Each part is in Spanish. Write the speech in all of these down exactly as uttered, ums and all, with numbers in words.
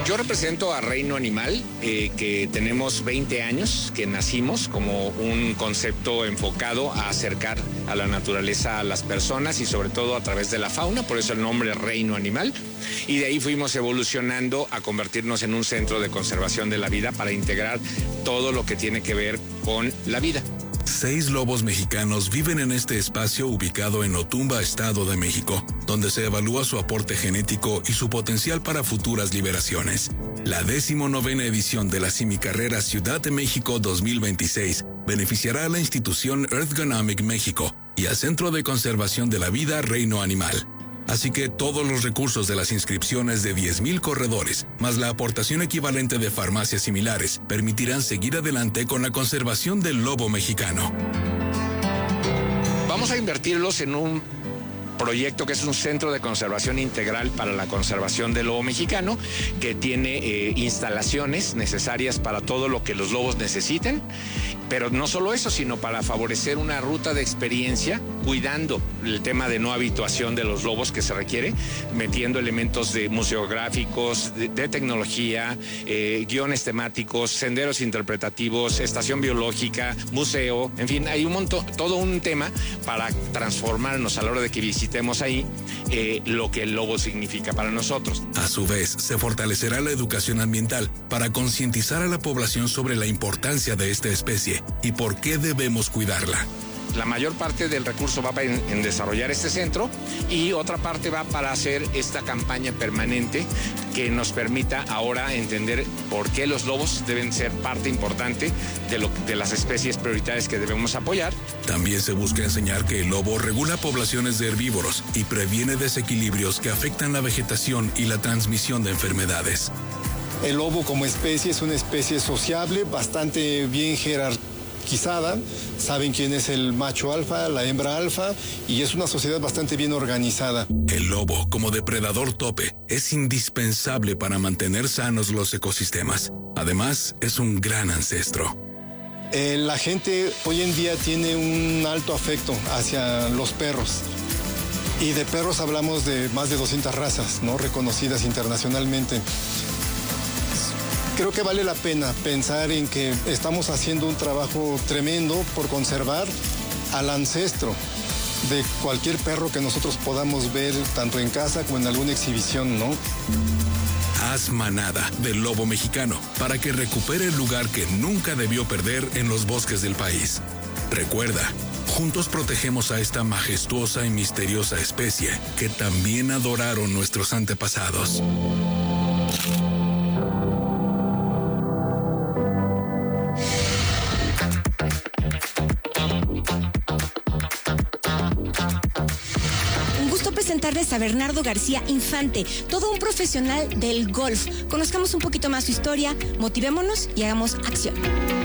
Yo represento a Reino Animal, eh, que tenemos veinte años, que nacimos como un concepto enfocado a acercar a la naturaleza a las personas y sobre todo a través de la fauna, por eso el nombre Reino Animal. Y de ahí fuimos evolucionando a convertirnos en un centro de conservación de la vida para integrar todo lo que tiene que ver con la vida. Seis lobos mexicanos viven en este espacio ubicado en Otumba, Estado de México, donde se evalúa su aporte genético y su potencial para futuras liberaciones. La decimonovena edición de la Simicarrera Ciudad de México dos mil veintiséis beneficiará a la institución Earthgonomic México y al Centro de Conservación de la Vida Reino Animal. Así que todos los recursos de las inscripciones de diez mil corredores, más la aportación equivalente de farmacias similares, permitirán seguir adelante con la conservación del lobo mexicano. Vamos a invertirlos en un proyecto que es un centro de conservación integral para la conservación del lobo mexicano, que tiene eh, instalaciones necesarias para todo lo que los lobos necesiten, pero no solo eso, sino para favorecer una ruta de experiencia, cuidando el tema de no habituación de los lobos que se requiere, metiendo elementos de museográficos, de, de tecnología, eh, guiones temáticos, senderos interpretativos, estación biológica, museo, en fin, hay un montón, todo un tema para transformarnos a la hora de que visitemos ahí eh, lo que el lobo significa para nosotros. A su vez, se fortalecerá la educación ambiental para concientizar a la población sobre la importancia de esta especie y por qué debemos cuidarla. La mayor parte del recurso va en, en desarrollar este centro y otra parte va para hacer esta campaña permanente que nos permita ahora entender por qué los lobos deben ser parte importante de, lo, de las especies prioritarias que debemos apoyar. También se busca enseñar que el lobo regula poblaciones de herbívoros y previene desequilibrios que afectan la vegetación y la transmisión de enfermedades. El lobo como especie es una especie sociable, bastante bien jerarquizada. Saben quién es el macho alfa, la hembra alfa, y es una sociedad bastante bien organizada. El lobo, como depredador tope, es indispensable para mantener sanos los ecosistemas. Además, es un gran ancestro. Eh, la gente hoy en día tiene un alto afecto hacia los perros. Y de perros hablamos de más de doscientas razas, ¿no?, reconocidas internacionalmente. Creo que vale la pena pensar en que estamos haciendo un trabajo tremendo por conservar al ancestro de cualquier perro que nosotros podamos ver, tanto en casa como en alguna exhibición, ¿no? Haz manada del lobo mexicano para que recupere el lugar que nunca debió perder en los bosques del país. Recuerda, juntos protegemos a esta majestuosa y misteriosa especie que también adoraron nuestros antepasados. Presentarles a Bernardo García Infante, todo un profesional del golf. Conozcamos un poquito más su historia, motivémonos y hagamos acción.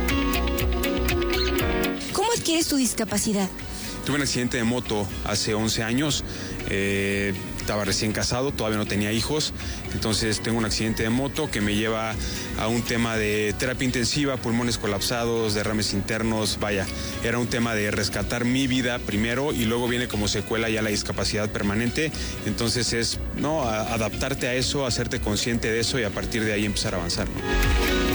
¿Cómo adquieres tu discapacidad? Tuve un accidente de moto hace once años, eh, estaba recién casado, todavía no tenía hijos, entonces tengo un accidente de moto que me lleva a un tema de terapia intensiva, pulmones colapsados, derrames internos, vaya, era un tema de rescatar mi vida primero y luego viene como secuela ya la discapacidad permanente, entonces es, ¿no?, a, adaptarte a eso, hacerte consciente de eso y a partir de ahí empezar a avanzar, ¿no?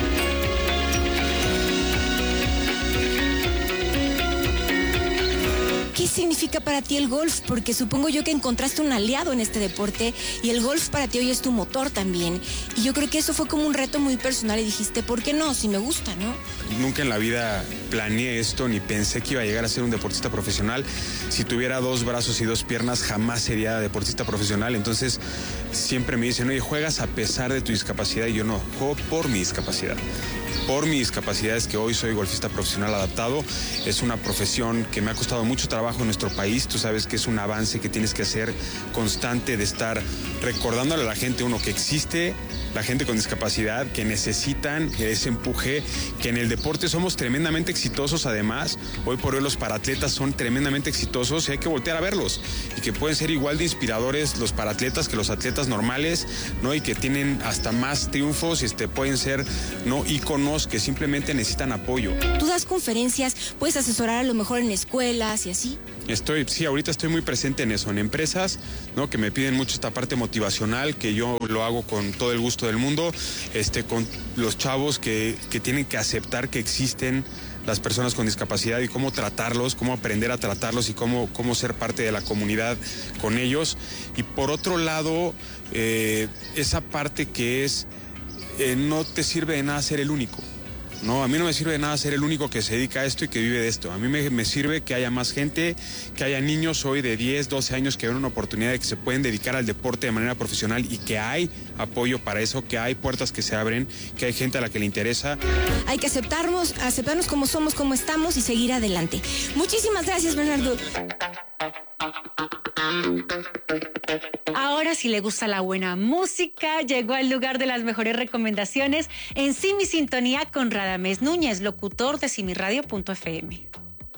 ¿Qué significa para ti el golf? Porque supongo yo que encontraste un aliado en este deporte y el golf para ti hoy es tu motor también. Y yo creo que eso fue como un reto muy personal y dijiste, ¿por qué no? Si me gusta, ¿no? Nunca en la vida planeé esto ni pensé que iba a llegar a ser un deportista profesional. Si tuviera dos brazos y dos piernas jamás sería deportista profesional. Entonces siempre me dicen, oye, ¿juegas a pesar de tu discapacidad? Y yo no, juego por mi discapacidad. Por mi discapacidad es que hoy soy golfista profesional adaptado. Es una profesión que me ha costado mucho trabajo en nuestro país. Tú sabes que es un avance que tienes que hacer constante de estar recordándole a la gente, uno, que existe la gente con discapacidad, que necesitan ese empuje, que en el deporte somos tremendamente exitosos además. Hoy por hoy los paratletas son tremendamente exitosos y hay que voltear a verlos. Y que pueden ser igual de inspiradores los paratletas que los atletas normales, ¿no? Y que tienen hasta más triunfos y este, pueden ser, ¿no?, íconos que simplemente necesitan apoyo. Tú das conferencias, puedes asesorar a lo mejor en escuelas y así. Estoy, sí, ahorita estoy muy presente en eso, en empresas, ¿no? Que me piden mucho esta parte motivacional, que yo lo hago con todo el gusto del mundo, este, con los chavos que, que tienen que aceptar que existen las personas con discapacidad y cómo tratarlos, cómo aprender a tratarlos y cómo, cómo ser parte de la comunidad con ellos. Y por otro lado, eh, esa parte que es, eh, no te sirve de nada ser el único. No, a mí no me sirve de nada ser el único que se dedica a esto y que vive de esto. A mí me, me sirve que haya más gente, que haya niños hoy de diez, doce años que ven una oportunidad de que se pueden dedicar al deporte de manera profesional y que hay apoyo para eso, que hay puertas que se abren, que hay gente a la que le interesa. Hay que aceptarnos, aceptarnos como somos, como estamos y seguir adelante. Muchísimas gracias, Bernardo. Ahora, si le gusta la buena música, llegó al lugar de las mejores recomendaciones en Simi Sintonía con Radamés Núñez, locutor de simiradio punto efe eme.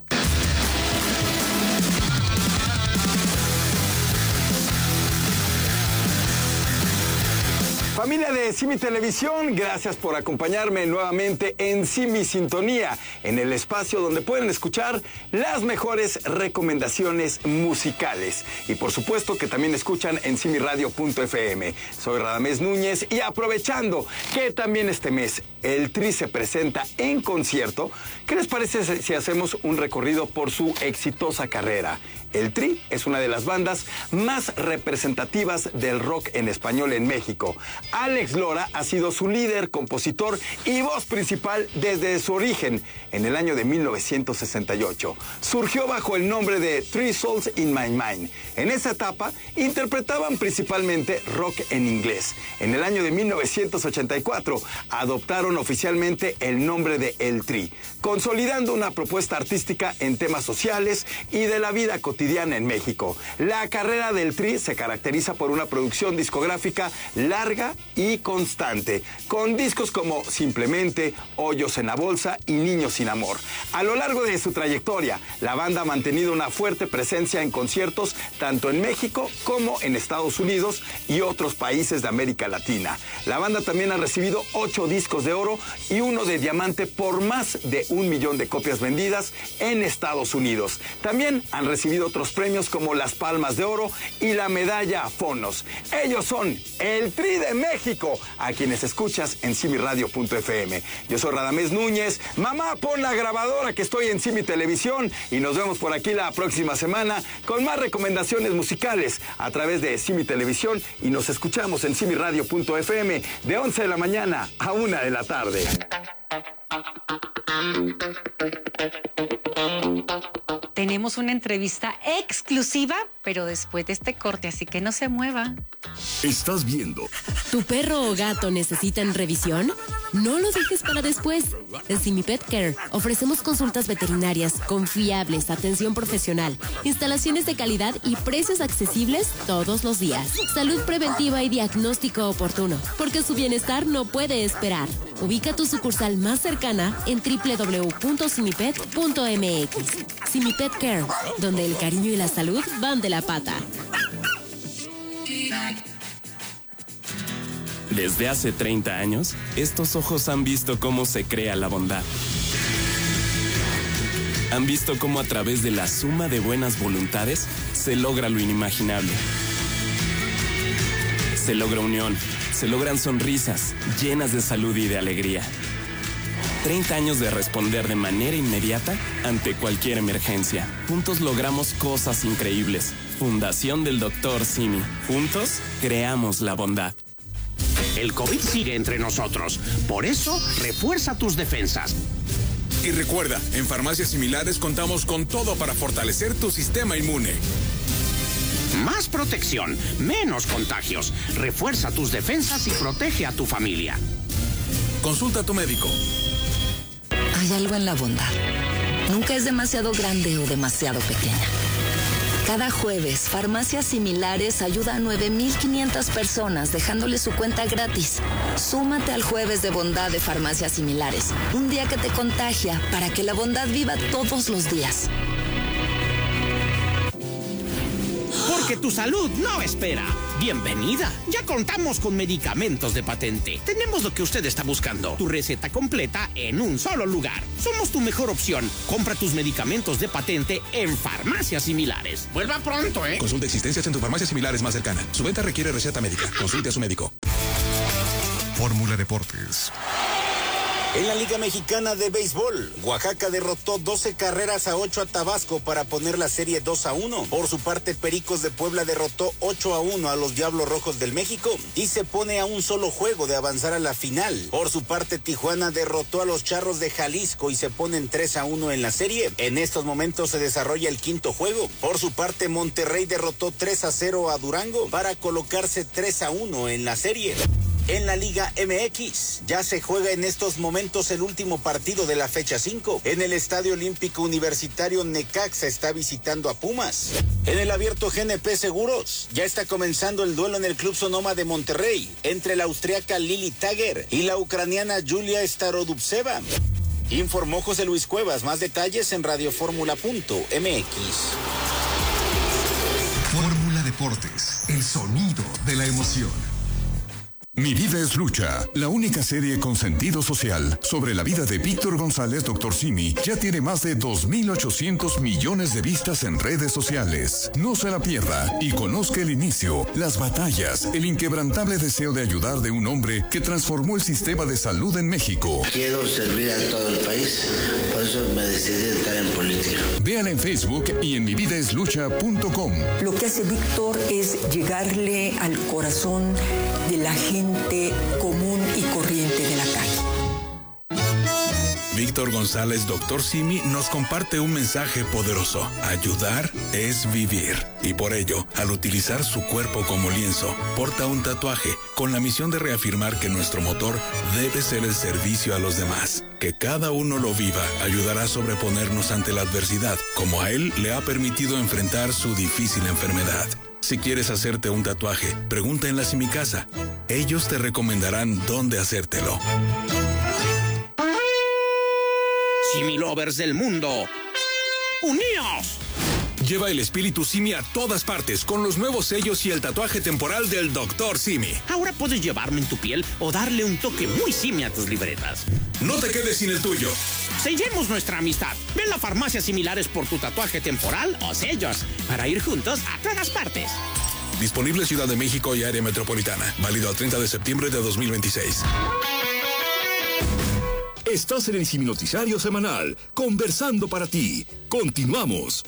Familia de Simi Televisión, gracias por acompañarme nuevamente en Simi Sintonía, en el espacio donde pueden escuchar las mejores recomendaciones musicales. Y por supuesto que también escuchan en simiradio punto efe eme. Soy Radamés Núñez y aprovechando que también este mes el Tri se presenta en concierto, ¿qué les parece si hacemos un recorrido por su exitosa carrera? El Tri es una de las bandas más representativas del rock en español en México. Alex Lora ha sido su líder, compositor y voz principal desde su origen en el año de mil novecientos sesenta y ocho. Surgió bajo el nombre de Three Souls in My Mind. En esa etapa interpretaban principalmente rock en inglés. En el año de mil novecientos ochenta y cuatro adoptaron oficialmente el nombre de El Tri, consolidando una propuesta artística en temas sociales y de la vida cotidiana en México. La carrera del Tri se caracteriza por una producción discográfica larga y constante, con discos como Simplemente, Hoyos en la Bolsa y Niños sin Amor. A lo largo de su trayectoria, la banda ha mantenido una fuerte presencia en conciertos tanto en México como en Estados Unidos y otros países de América Latina. La banda también ha recibido ocho discos de oro y uno de diamante por más de un millón de copias vendidas en Estados Unidos. También han recibido otros premios como las Palmas de Oro y la medalla Fonos. Ellos son el Tri de México, a quienes escuchas en simiradio punto efe eme. Yo soy Radamés Núñez. Mamá, pon la grabadora que estoy en Simi Televisión y nos vemos por aquí la próxima semana con más recomendaciones musicales a través de Simi Televisión y nos escuchamos en simiradio punto efe eme de once de la mañana a una de la tarde. Tenemos una entrevista exclusiva, pero después de este corte, así que no se mueva. Estás viendo. ¿Tu perro o gato necesitan revisión? No lo dejes para después. En Simi Pet Care ofrecemos consultas veterinarias confiables, atención profesional, instalaciones de calidad y precios accesibles todos los días. Salud preventiva y diagnóstico oportuno, porque su bienestar no puede esperar. Ubica tu sucursal más cercana en doble u doble u doble u punto simipet punto eme equis. Simi Pet Care, donde el cariño y la salud van de la pata. Desde hace treinta años, estos ojos han visto cómo se crea la bondad. Han visto cómo a través de la suma de buenas voluntades se logra lo inimaginable. Se logra unión, se logran sonrisas llenas de salud y de alegría. treinta años de responder de manera inmediata ante cualquier emergencia. Juntos logramos cosas increíbles. Fundación del doctor Simi. Juntos creamos la bondad. El COVID sigue entre nosotros. Por eso, refuerza tus defensas. Y recuerda, en Farmacias Similares contamos con todo para fortalecer tu sistema inmune. Más protección, menos contagios. Refuerza tus defensas y protege a tu familia. Consulta a tu médico. Hay algo en la bondad. Nunca es demasiado grande o demasiado pequeña. Cada jueves, Farmacias Similares ayuda a nueve mil quinientas personas dejándole su cuenta gratis. Súmate al Jueves de Bondad de Farmacias Similares. Un día que te contagia para que la bondad viva todos los días. ¿Por Porque tu salud no espera. Bienvenida. Ya contamos con medicamentos de patente. Tenemos lo que usted está buscando. Tu receta completa en un solo lugar. Somos tu mejor opción. Compra tus medicamentos de patente en farmacias similares. Vuelva pronto, ¿eh? Consulta existencias en tu farmacia similares más cercana. Su venta requiere receta médica. Consulte a su médico. Fórmula Deportes. En la Liga Mexicana de Béisbol, Oaxaca derrotó doce carreras a ocho a Tabasco para poner la serie dos a uno. Por su parte, Pericos de Puebla derrotó ocho a uno a los Diablos Rojos del México y se pone a un solo juego de avanzar a la final. Por su parte, Tijuana derrotó a los Charros de Jalisco y se ponen tres a uno en la serie. En estos momentos se desarrolla el quinto juego. Por su parte, Monterrey derrotó tres a cero a Durango para colocarse tres a uno en la serie. En la Liga M X, ya se juega en estos momentos el último partido de la fecha cinco. En el Estadio Olímpico Universitario, Necaxa está visitando a Pumas. En el Abierto G N P Seguros, ya está comenzando el duelo en el Club Sonoma de Monterrey entre la austriaca Lili Tager y la ucraniana Julia Starodubtseva. Informó José Luis Cuevas. Más detalles en radioformula punto m x. Fórmula Deportes, el sonido de la emoción. Mi vida es lucha, la única serie con sentido social sobre la vida de Víctor González, doctor Simi, ya tiene más de dos mil ochocientos millones de vistas en redes sociales. No se la pierda y conozca el inicio, las batallas, el inquebrantable deseo de ayudar de un hombre que transformó el sistema de salud en México. Quiero servir a todo el país, por eso me decidí entrar en política. Véala en Facebook y en mi vida es lucha punto com. Lo que hace Víctor es llegarle al corazón de la gente común y corriente de la calle. Víctor González, doctor Simi, nos comparte un mensaje poderoso. Ayudar es vivir. Y por ello, al utilizar su cuerpo como lienzo, porta un tatuaje con la misión de reafirmar que nuestro motor debe ser el servicio a los demás. Que cada uno lo viva ayudará a sobreponernos ante la adversidad, como a él le ha permitido enfrentar su difícil enfermedad. Si quieres hacerte un tatuaje, pregunta en la Simicasa. Ellos te recomendarán dónde hacértelo. Similovers del mundo, ¡uníos! Lleva el espíritu Simi a todas partes con los nuevos sellos y el tatuaje temporal del doctor Simi. Ahora puedes llevarlo en tu piel o darle un toque muy Simi a tus libretas. No te quedes sin el tuyo. Sellemos nuestra amistad. Ven a farmacias similares por tu tatuaje temporal o sellos para ir juntos a todas partes. Disponible Ciudad de México y área metropolitana. Válido al treinta de septiembre de dos mil veintiséis. Estás en el Simi Noticiario Semanal, conversando para ti. Continuamos.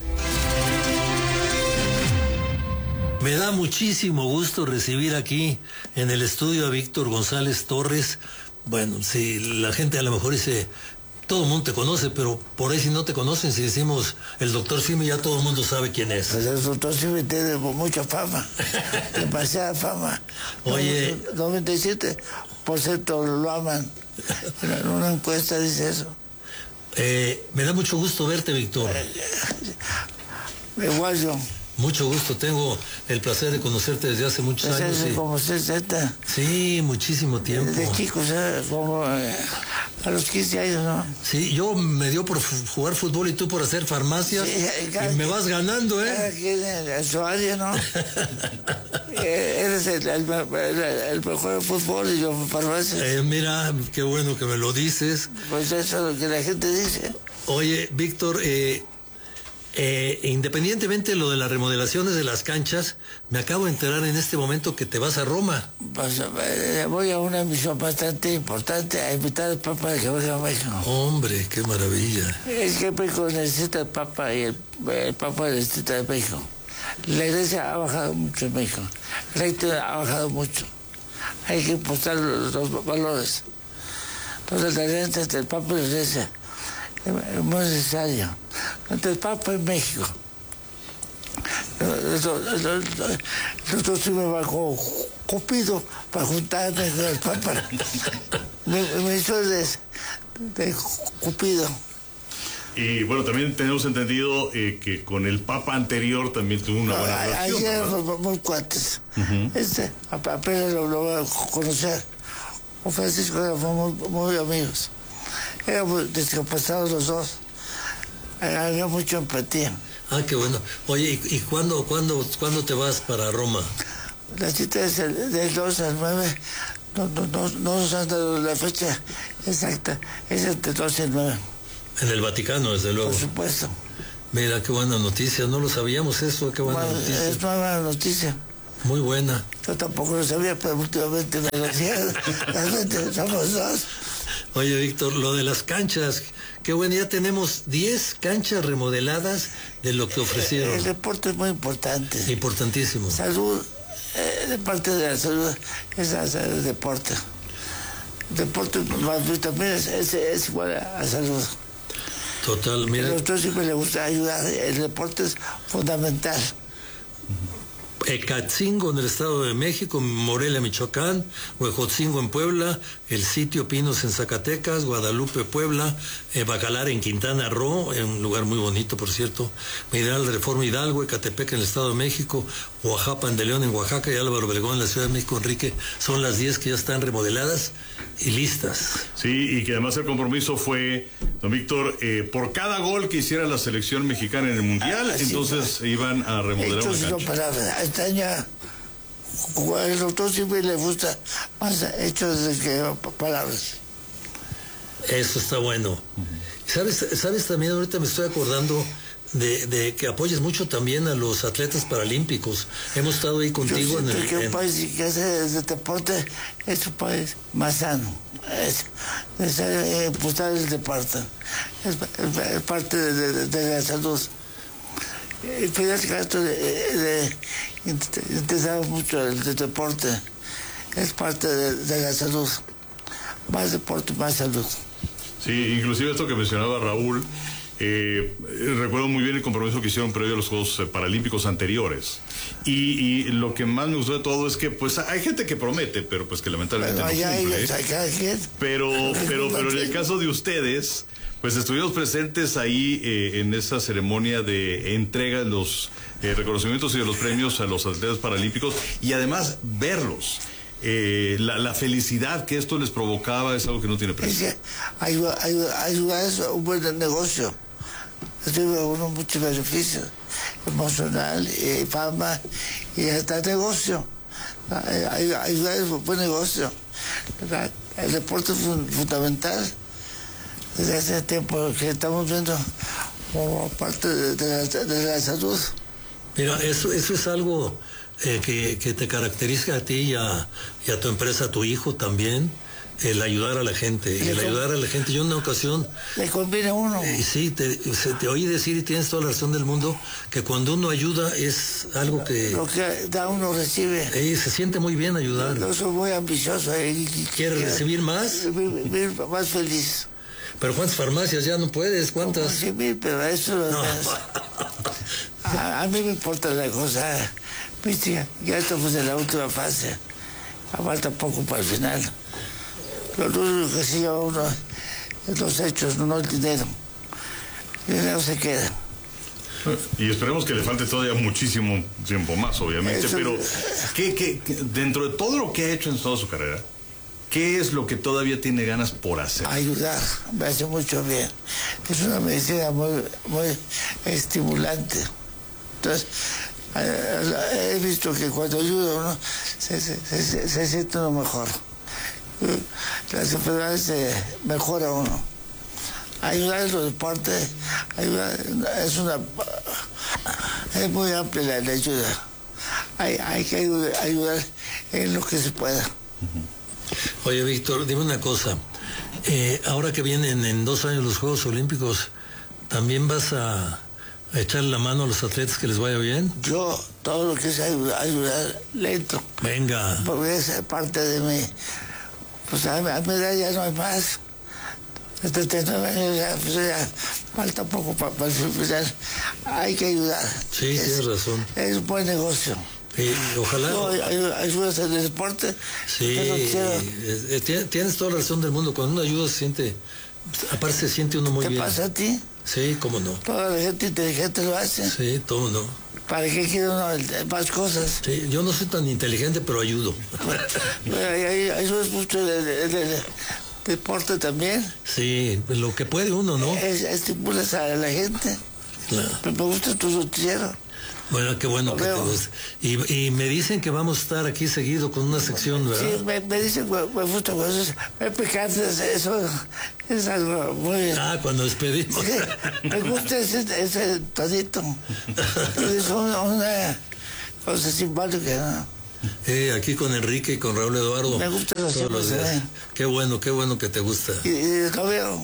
Me da muchísimo gusto recibir aquí en el estudio a Víctor González Torres. Bueno, si la gente a lo mejor dice, todo el mundo te conoce, pero por ahí si no te conocen, si decimos el doctor Simi, ya todo el mundo sabe quién es. Pues el doctor Simi tiene mucha fama, demasiada fama. Oye, noventa y siete por ciento lo aman. En una encuesta dice eso. Eh, me da mucho gusto verte, Víctor. Igual yo. Mucho gusto, tengo el placer de conocerte desde hace muchos pues años. Hace y... como sesenta. Sí, muchísimo tiempo. Desde chicos, ¿eh? Como eh, a los quince años, ¿no? Sí, yo me dio por jugar fútbol y tú por hacer farmacias. Sí, y me vas ganando, ¿eh? Aquí en, en su área, ¿no? Eres el, el, el, el mejor de fútbol y yo farmacias. Eh, mira, qué bueno que me lo dices. Pues eso es lo que la gente dice. Oye, Víctor, eh... Eh, independientemente de lo de las remodelaciones de las canchas, me acabo de enterar en este momento que te vas a Roma. Pues, eh, voy a una misión bastante importante a invitar al Papa de que venga a México. Hombre, qué maravilla. Es que México necesita el Papa y el, el Papa necesita de México. La iglesia ha bajado mucho en México. La gente ha bajado mucho. Hay que impostar los, los valores. Entonces la alianza entre el Papa y la iglesia es muy necesario. Entre el Papa y México. Nosotros sí me va con Cupido para juntarme con el Papa. Me, me hizo de, de Cupido. Y bueno, también tenemos entendido eh, que con el Papa anterior también tuvo una buena relación. Ahí éramos muy cuates. Uh-huh. Este, apenas lo, lo voy a conocer. Con Francisco éramos muy, muy amigos. Éramos discapacitados los dos. Había mucha empatía. Ah, qué bueno. Oye, ¿y, y cuándo, cuándo, cuándo te vas para Roma? La cita es el, del dos al nueve. No, no, no, no nos han dado la fecha exacta. Es entre dos y el nueve. En el Vaticano, desde luego. Por supuesto. Mira, qué buena noticia. No lo sabíamos eso, qué buena bueno, noticia. Es nueva noticia. Muy buena. Yo tampoco lo sabía, pero últimamente me lo decía. Realmente somos dos. Oye, Víctor, lo de las canchas, qué bueno, ya tenemos diez canchas remodeladas de lo que ofrecieron. El, el deporte es muy importante. Importantísimo. Salud, eh, de parte de la salud es hacer el deporte. El deporte más también es, es, es igual a, a salud. Total, mira. A nosotros siempre le gusta ayudar, el deporte es fundamental. Ecatzingo en el Estado de México, Morelia, Michoacán, Huejotzingo en Puebla, el sitio Pinos en Zacatecas, Guadalupe, Puebla, eh, Bacalar en Quintana Roo, en un lugar muy bonito, por cierto, Mineral de Reforma Hidalgo, Ecatepec en el Estado de México, Oaxaca de León en Oaxaca y Álvaro Obregón en la Ciudad de México. Enrique, son las diez que ya están remodeladas y listas. Sí, y que además el compromiso fue, don Víctor, eh, por cada gol que hiciera la selección mexicana en el Mundial, ah, entonces sí, iban a remodelar una cancha. No palabras, esta ya, el doctor siempre le gusta más hechos de que palabras. Eso está bueno. Uh-huh. ¿Sabes, sabes también, ahorita me estoy acordando de, de que apoyes mucho también a los atletas paralímpicos. Hemos estado ahí contigo Yo en el... que un en... país que hace de deporte es un país más sano. Es, es eh, impulsar el deporte. Es, es, es parte de, de, de la salud. El Fidel Castro de, de, interesaba mucho el de deporte. Es parte de, de la salud. Más deporte, más salud. Sí, inclusive esto que mencionaba Raúl, eh, recuerdo muy bien el compromiso que hicieron previo a los Juegos Paralímpicos anteriores. Y, y lo que más me gustó de todo es que pues hay gente que promete, pero pues que lamentablemente bueno, no cumple. ¿eh? Pero, pero, pero en el caso de ustedes, pues estuvimos presentes ahí eh, en esa ceremonia de entrega de los eh, reconocimientos y de los premios a los atletas paralímpicos y además verlos. Eh, la, la felicidad que esto les provocaba es algo que no tiene precio. Es que ayuda, ayuda, ayuda es un buen negocio. Tiene uno muchos beneficios, emocional, eh, fama y hasta negocio. Ayuda, ayuda es un buen negocio. El deporte es fundamental. Desde hace tiempo que estamos viendo como parte de, de, la, de la salud. Mira, eso, eso es algo eh, que, que te caracteriza a ti y a, y a tu empresa, a tu hijo también, el ayudar a la gente. Y el con... ayudar a la gente. Yo en una ocasión... Le conviene a uno. Eh, sí, te, se, te oí decir, y tienes toda la razón del mundo, que cuando uno ayuda es algo que... Lo que da uno recibe. Eh, se siente muy bien ayudar. Yo soy muy ambicioso. Eh, ¿Quieres recibir más? Vivir más feliz. Pero ¿cuántas farmacias ya no puedes? ¿Cuántas? Sí, pero eso no. a, a mí me importa la cosa. Viste, ya estamos en la última fase. Falta poco para el final. Lo único que se lleva uno es los hechos, no el dinero. El dinero se queda. Y esperemos que le falte todavía muchísimo tiempo más, obviamente. Eso, pero ¿qué, qué, qué, dentro de todo lo que ha hecho en toda su carrera, ¿qué es lo que todavía tiene ganas por hacer? Ayudar, me hace mucho bien. Es una medicina muy, muy estimulante. Entonces, he visto que cuando ayuda uno, se, se, se, se siente uno mejor. Las enfermedades se mejora uno. Ayudar en los deportes, ayudar, es una... es muy amplia la, la ayuda. Hay, hay que ayudar, ayudar en lo que se pueda. Uh-huh. Oye, Víctor, dime una cosa. Eh, ahora que vienen en dos años los Juegos Olímpicos, ¿también vas a, a echar la mano a los atletas que les vaya bien? Yo, todo lo que es ayudar, ayudar lento. Venga. Porque es parte de mí. Pues a mi edad ya no hay más. Desde treinta y nueve años ya, pues ya falta poco para, para el final. Hay que ayudar. Sí, es, tienes razón. Es un buen negocio. Sí, ojalá. No, ayudas en el deporte. Sí, eh, tienes toda la razón del mundo. Cuando uno ayuda se siente, aparte se siente uno muy ¿Te bien. ¿Te pasa a ti? Sí, cómo no. Toda la gente inteligente lo hace. Sí, cómo no. ¿Para qué quiere uno más cosas? Sí, yo no soy tan inteligente, pero ayudo. Ayudas mucho en el deporte también. Sí, lo que puede uno, ¿no? Es, estimulas a la gente. Claro. Me, me gusta tu noticiero. Bueno, qué bueno que te guste. Y, y me dicen que vamos a estar aquí seguido con una sección, ¿verdad? Sí, me, me dicen, me, me gusta cosas, me picante, eso es algo muy... Ah, cuando despedimos. Sí, me gusta ese, ese tonito. Es una, una cosa simpática, ¿no? Eh, aquí con Enrique y con Raúl Eduardo. Me gusta los todos los días. ¿eh? Qué bueno, qué bueno que te gusta. Y, y lo veo,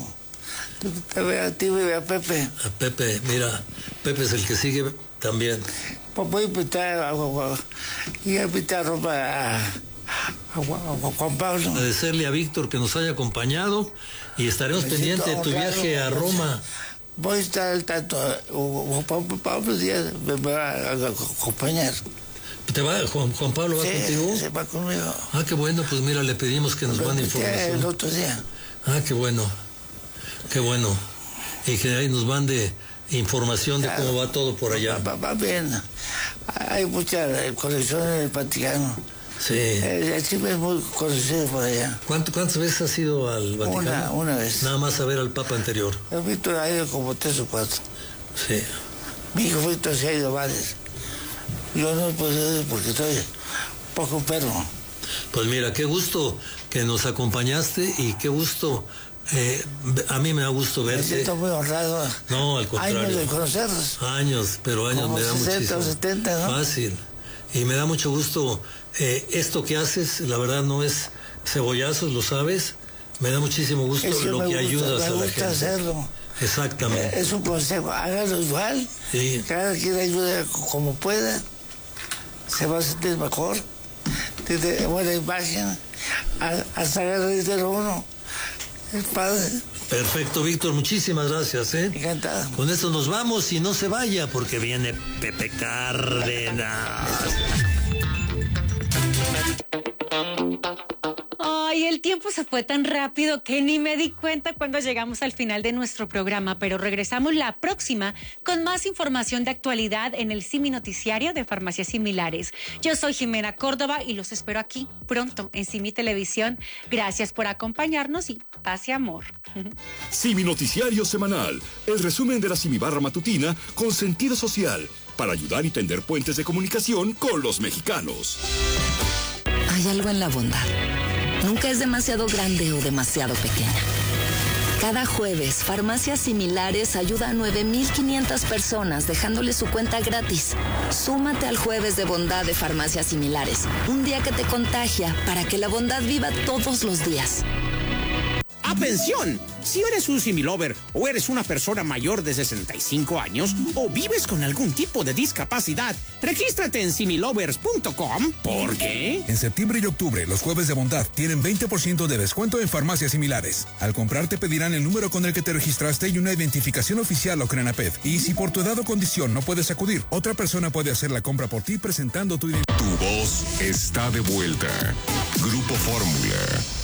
te veo a ti y veo a Pepe. A Pepe, mira, Pepe es el que sigue también. Pues voy a invitar a, a, y a invitar a, a, a Juan Pablo. Agradecerle a Víctor que nos haya acompañado y estaremos pendientes de tu viaje a Roma. Voy a estar al tanto. Juan Pablo Díaz me va a acompañar. ¿Te va, Juan, Juan Pablo va sí, contigo? Se va conmigo. Ah, qué bueno, pues mira, le pedimos que nos mande información. El otro día. Ah, qué bueno, qué bueno. Y que ahí nos mande información de cómo va todo por allá. Va, va bien. Hay mucha colección en el Vaticano. Sí. El Chile es muy conocido por allá. ¿Cuánto, ¿Cuántas veces has ido al Vaticano? Una, una vez. Nada más a ver al Papa anterior. El Víctor ha ido como tres o cuatro. Sí. Mi hijo Víctor se ha ido varios. Yo no puedo ir porque estoy un poco enfermo. Pues mira, qué gusto que nos acompañaste y qué gusto, eh, a mí me da gusto verte. Me siento muy honrado. No, al contrario. Años de conocerlos. Años, pero años como me da sesenta muchísimo. o setenta, ¿no? Fácil. Y me da mucho gusto. Eh, esto que haces, la verdad no es cebollazos, lo sabes. Me da muchísimo gusto es que lo que gusta, ayudas me a la gusta gente. hacerlo. Exactamente. Es un consejo, hágalo igual. Sí. Cada quien ayude como pueda. Se va a sentir mejor. Tiene buena imagen. A sacar el dinero uno. Es padre. Perfecto, Víctor, muchísimas gracias, ¿eh? Encantado. Con esto nos vamos y no se vaya porque viene Pepe Cárdenas. Ay, el tiempo se fue tan rápido que ni me di cuenta cuando llegamos al final de nuestro programa, pero regresamos la próxima con más información de actualidad en el Simi Noticiario de Farmacias Similares. Yo soy Jimena Córdoba y los espero aquí pronto en Simi Televisión. Gracias por acompañarnos y paz y amor. Simi Noticiario Semanal, el resumen de la Simibarra Matutina con sentido social, para ayudar y tender puentes de comunicación con los mexicanos. Hay algo en la bondad. Nunca es demasiado grande o demasiado pequeña. Cada jueves, Farmacias Similares ayuda a nueve mil quinientas personas dejándole su cuenta gratis. Súmate al Jueves de Bondad de Farmacias Similares. Un día que te contagia para que la bondad viva todos los días. ¡Atención! Si eres un Similover o eres una persona mayor de sesenta y cinco años o vives con algún tipo de discapacidad, regístrate en similovers punto com. ¿Por qué? En septiembre y octubre, los Jueves de Bondad tienen veinte por ciento de descuento en Farmacias Similares. Al comprar te pedirán el número con el que te registraste y una identificación oficial o Crenaped. Y si por tu edad o condición no puedes acudir, otra persona puede hacer la compra por ti presentando tu identidad. Tu voz está de vuelta. Grupo Fórmula.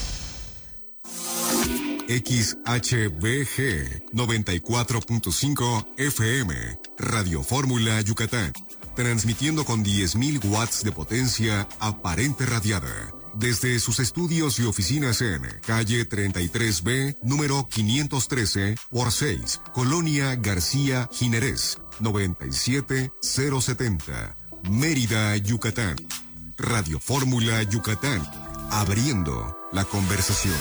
X H B G noventa y cuatro punto cinco F M, Radio Fórmula Yucatán, transmitiendo con diez mil watts de potencia aparente radiada, desde sus estudios y oficinas en calle treinta y tres B, número quinientos trece por seis, Colonia García Jiménez, noventa y siete mil setenta, Mérida, Yucatán. Radio Fórmula Yucatán, abriendo la conversación.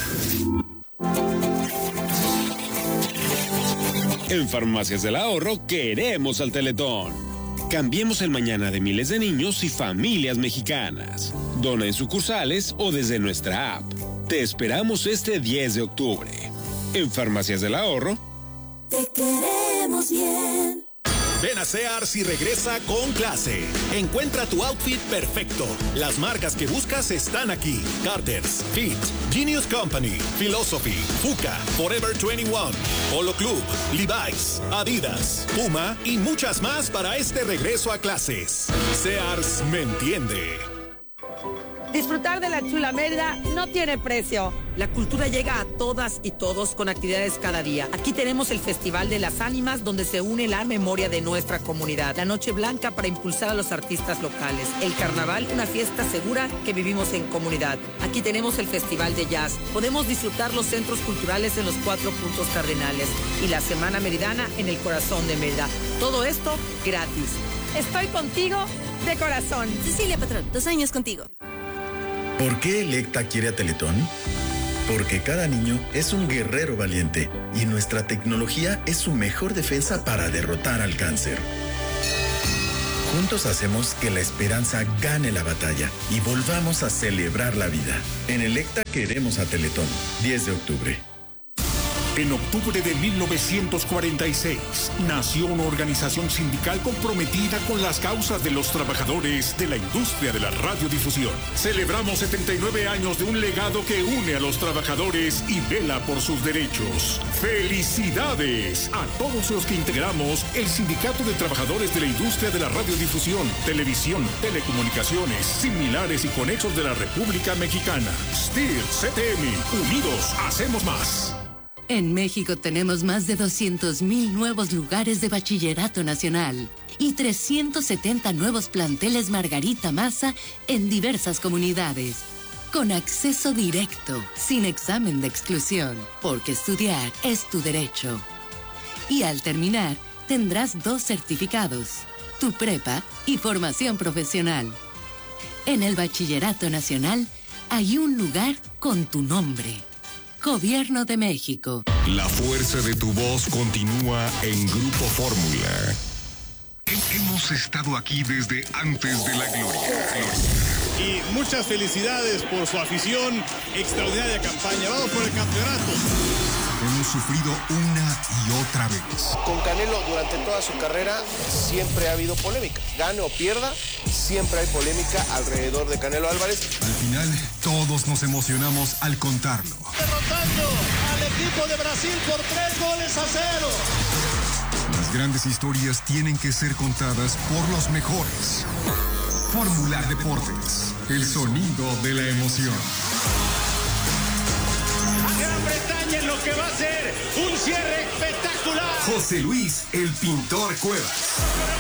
En Farmacias del Ahorro queremos al Teletón. Cambiemos el mañana de miles de niños y familias mexicanas. Dona en sucursales o desde nuestra app. Te esperamos este diez de octubre. En Farmacias del Ahorro. Te queremos bien. Ven a Sears y regresa con clase. Encuentra tu outfit perfecto. Las marcas que buscas están aquí. Carter's, Fit, Genius Company, Philosophy, Fuka, Forever veintiuno, Polo Club, Levi's, Adidas, Puma y muchas más para este regreso a clases. Sears me entiende. Disfrutar de la chula Mérida no tiene precio. La cultura llega a todas y todos con actividades cada día. Aquí tenemos el Festival de las Ánimas, donde se une la memoria de nuestra comunidad. La Noche Blanca para impulsar a los artistas locales. El Carnaval, una fiesta segura que vivimos en comunidad. Aquí tenemos el Festival de Jazz. Podemos disfrutar los centros culturales en los cuatro puntos cardinales. Y la Semana Meridana en el corazón de Mérida. Todo esto gratis. Estoy contigo de corazón. Cecilia Patrón, dos años contigo. ¿Por qué Electa quiere a Teletón? Porque cada niño es un guerrero valiente y nuestra tecnología es su mejor defensa para derrotar al cáncer. Juntos hacemos que la esperanza gane la batalla y volvamos a celebrar la vida. En Electa queremos a Teletón. diez de octubre. En octubre de mil novecientos cuarenta y seis, nació una organización sindical comprometida con las causas de los trabajadores de la industria de la radiodifusión. Celebramos setenta y nueve años de un legado que une a los trabajadores y vela por sus derechos. ¡Felicidades a todos los que integramos el Sindicato de Trabajadores de la Industria de la Radiodifusión, Televisión, Telecomunicaciones, Similares y Conexos de la República Mexicana! S T I R, C T M, unidos hacemos más. En México tenemos más de doscientos mil nuevos lugares de bachillerato nacional y trescientos setenta nuevos planteles Margarita Maza en diversas comunidades, con acceso directo, sin examen de exclusión, porque estudiar es tu derecho. Y al terminar, tendrás dos certificados, tu prepa y formación profesional. En el Bachillerato Nacional hay un lugar con tu nombre. Gobierno de México. La fuerza de tu voz continúa en Grupo Fórmula. Hemos estado aquí desde antes de la gloria. Y muchas felicidades por su afición, extraordinaria campaña. Vamos por el campeonato. Hemos sufrido una y otra vez. Con Canelo durante toda su carrera siempre ha habido polémica. Gane o pierda, siempre hay polémica alrededor de Canelo Álvarez. Al final, todos nos emocionamos al contarlo. Derrotando al equipo de Brasil por tres goles a cero. Las grandes historias tienen que ser contadas por los mejores. Fórmula Deportes, el sonido de la emoción. Gran Bretaña en lo que va a ser un cierre espectacular. José Luis, el pintor Cuevas.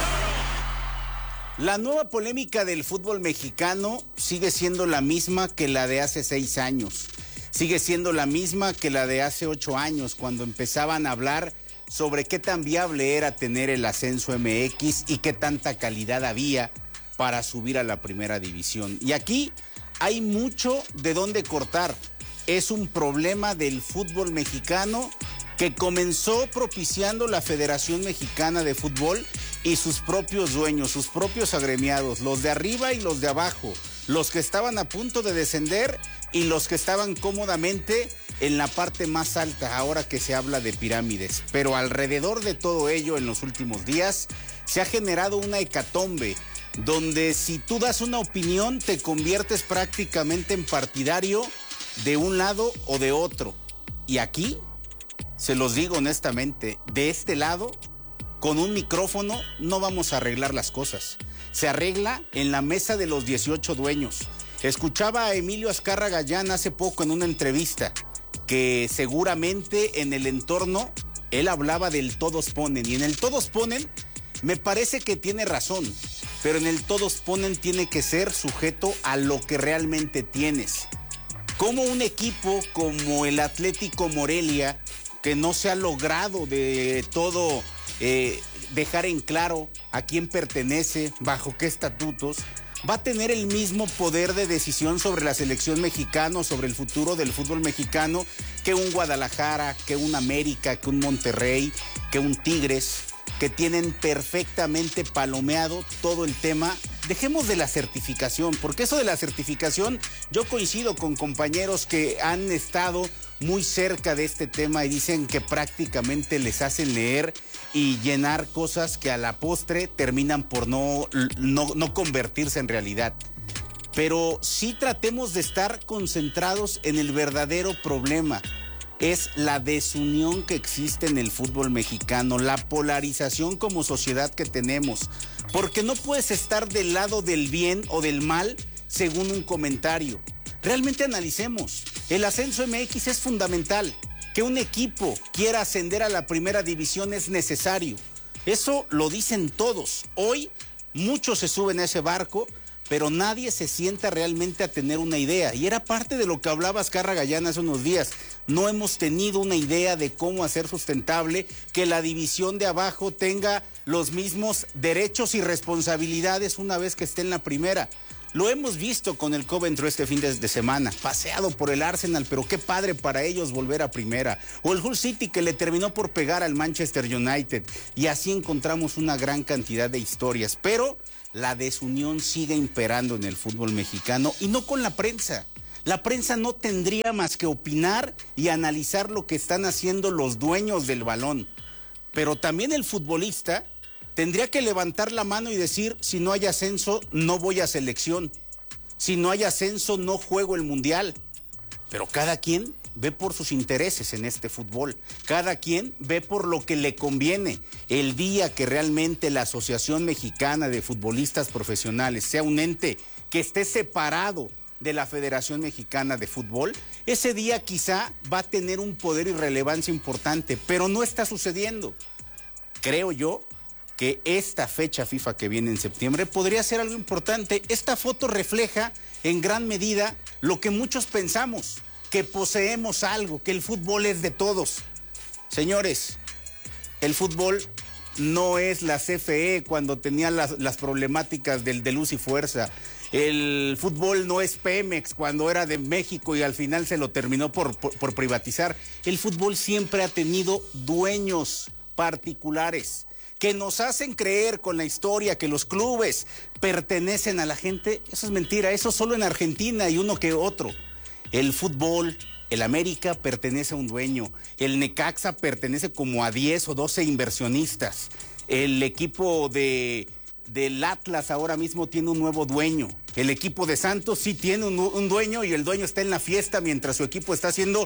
La nueva polémica del fútbol mexicano sigue siendo la misma que la de hace seis años. Sigue siendo la misma que la de hace ocho años, cuando empezaban a hablar sobre qué tan viable era tener el ascenso M X y qué tanta calidad había para subir a la primera división. Y aquí hay mucho de dónde cortar. Es un problema del fútbol mexicano que comenzó propiciando la Federación Mexicana de Fútbol y sus propios dueños, sus propios agremiados, los de arriba y los de abajo, los que estaban a punto de descender y los que estaban cómodamente en la parte más alta, ahora que se habla de pirámides. Pero alrededor de todo ello, en los últimos días, se ha generado una hecatombe, donde si tú das una opinión, te conviertes prácticamente en partidario de un lado o de otro. Y aquí, se los digo honestamente, de este lado, con un micrófono no vamos a arreglar las cosas. Se arregla en la mesa de los dieciocho dueños. Escuchaba a Emilio Azcárraga Gallán hace poco en una entrevista que seguramente en el entorno él hablaba del todos ponen. Y en el todos ponen me parece que tiene razón, pero en el todos ponen tiene que ser sujeto a lo que realmente tienes. Como un equipo como el Atlético Morelia, que no se ha logrado de todo eh, dejar en claro a quién pertenece, bajo qué estatutos, va a tener el mismo poder de decisión sobre la selección mexicana, sobre el futuro del fútbol mexicano, que un Guadalajara, que un América, que un Monterrey, que un Tigres, que tienen perfectamente palomeado todo el tema. Dejemos de la certificación, porque eso de la certificación, yo coincido con compañeros que han estado muy cerca de este tema y dicen que prácticamente les hacen leer y llenar cosas que a la postre terminan por no, no, no convertirse en realidad. Pero sí tratemos de estar concentrados en el verdadero problema. Es la desunión que existe en el fútbol mexicano, la polarización como sociedad que tenemos. Porque no puedes estar del lado del bien o del mal según un comentario. Realmente analicemos. El ascenso M X es fundamental. Que un equipo quiera ascender a la primera división es necesario. Eso lo dicen todos. Hoy muchos se suben a ese barco, pero nadie se sienta realmente a tener una idea. Y era parte de lo que hablaba Azcarra Gallán hace unos días. No hemos tenido una idea de cómo hacer sustentable que la división de abajo tenga los mismos derechos y responsabilidades una vez que esté en la primera. Lo hemos visto con el Coventry este fin de, de semana, paseado por el Arsenal, pero qué padre para ellos volver a primera. O el Hull City que le terminó por pegar al Manchester United. Y así encontramos una gran cantidad de historias. Pero la desunión sigue imperando en el fútbol mexicano y no con la prensa. La prensa no tendría más que opinar y analizar lo que están haciendo los dueños del balón. Pero también el futbolista tendría que levantar la mano y decir, si no hay ascenso, no voy a selección. Si no hay ascenso, no juego el mundial. Pero cada quien ve por sus intereses en este fútbol. Cada quien ve por lo que le conviene. El día que realmente la Asociación Mexicana de Futbolistas Profesionales sea un ente que esté separado de la Federación Mexicana de Fútbol, ese día quizá va a tener un poder y relevancia importante, pero no está sucediendo. Creo yo que esta fecha FIFA que viene en septiembre podría ser algo importante. Esta foto refleja en gran medida lo que muchos pensamos, que poseemos algo, que el fútbol es de todos. Señores, el fútbol no es la C F E cuando tenía las, las problemáticas del de luz y fuerza. El fútbol no es Pemex cuando era de México y al final se lo terminó por, por, por privatizar. El fútbol siempre ha tenido dueños particulares que nos hacen creer con la historia que los clubes pertenecen a la gente. Eso es mentira, eso solo en Argentina y uno que otro. El fútbol, el América pertenece a un dueño, el Necaxa pertenece como a diez o doce inversionistas, el equipo de, del Atlas ahora mismo tiene un nuevo dueño, el equipo de Santos sí tiene un, un dueño y el dueño está en la fiesta mientras su equipo está siendo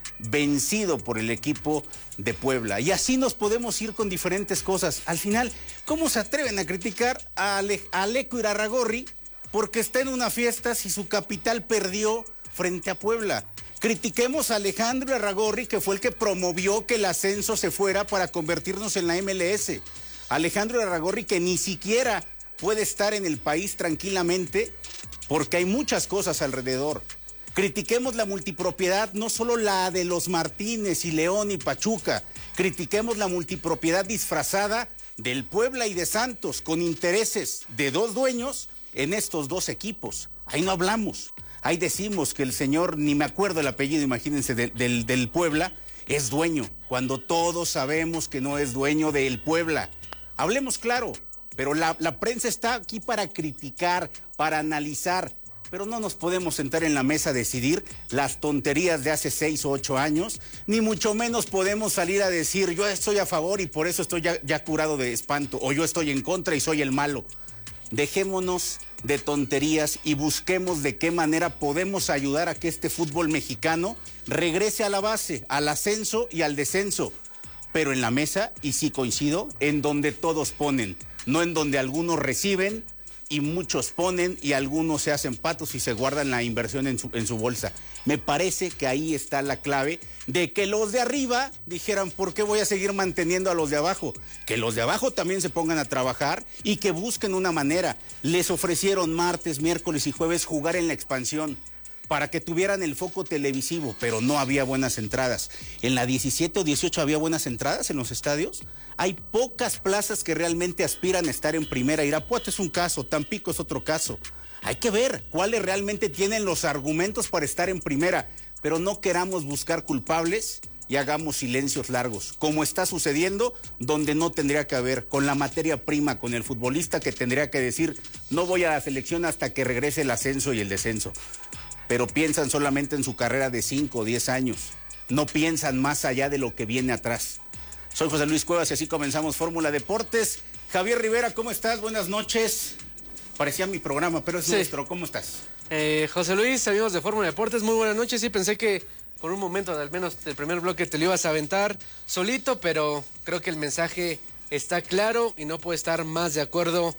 vencido por el equipo de Puebla. Y así nos podemos ir con diferentes cosas. Al final, ¿cómo se atreven a criticar a, Ale, a Aleco Irarrágorri porque está en una fiesta si su capital perdió frente a Puebla? Critiquemos a Alejandro Irarrágorri, que fue el que promovió que el ascenso se fuera para convertirnos en la M L S. Alejandro Irarrágorri que ni siquiera puede estar en el país tranquilamente porque hay muchas cosas alrededor. Critiquemos la multipropiedad, no solo la de los Martínez y León y Pachuca. Critiquemos la multipropiedad disfrazada del Puebla y de Santos, con intereses de dos dueños en estos dos equipos. Ahí no hablamos. Ahí decimos que el señor, ni me acuerdo el apellido, imagínense, de, del, del Puebla, es dueño, cuando todos sabemos que no es dueño del Puebla. Hablemos claro, pero la, la prensa está aquí para criticar, para analizar, pero no nos podemos sentar en la mesa a decidir las tonterías de hace seis o ocho años, ni mucho menos podemos salir a decir yo estoy a favor y por eso estoy ya, ya curado de espanto, o yo estoy en contra y soy el malo. Dejémonos de tonterías y busquemos de qué manera podemos ayudar a que este fútbol mexicano regrese a la base, al ascenso y al descenso, pero en la mesa, y sí coincido, en donde todos ponen, no en donde algunos reciben y muchos ponen y algunos se hacen patos y se guardan la inversión en su, en su bolsa. Me parece que ahí está la clave de que los de arriba dijeran, ¿por qué voy a seguir manteniendo a los de abajo? Que los de abajo también se pongan a trabajar y que busquen una manera. Les ofrecieron martes, miércoles y jueves jugar en la expansión para que tuvieran el foco televisivo, pero no había buenas entradas. En la diecisiete o dieciocho había buenas entradas en los estadios. Hay pocas plazas que realmente aspiran a estar en primera. Irapuato es un caso, Tampico es otro caso. Hay que ver cuáles realmente tienen los argumentos para estar en primera, pero no queramos buscar culpables y hagamos silencios largos, como está sucediendo donde no tendría que haber, con la materia prima, con el futbolista que tendría que decir, no voy a la selección hasta que regrese el ascenso y el descenso. Pero piensan solamente en su carrera de cinco o diez años, no piensan más allá de lo que viene atrás. Soy José Luis Cuevas y así comenzamos Fórmula Deportes. Javier Rivera, ¿cómo estás? Buenas noches. Parecía mi programa, pero es sí. nuestro. ¿Cómo estás? Eh, José Luis, amigos de Fórmula Deportes, muy buenas noches. Sí, pensé que por un momento, al menos el primer bloque, te lo ibas a aventar solito, pero creo que el mensaje está claro y no puedo estar más de acuerdo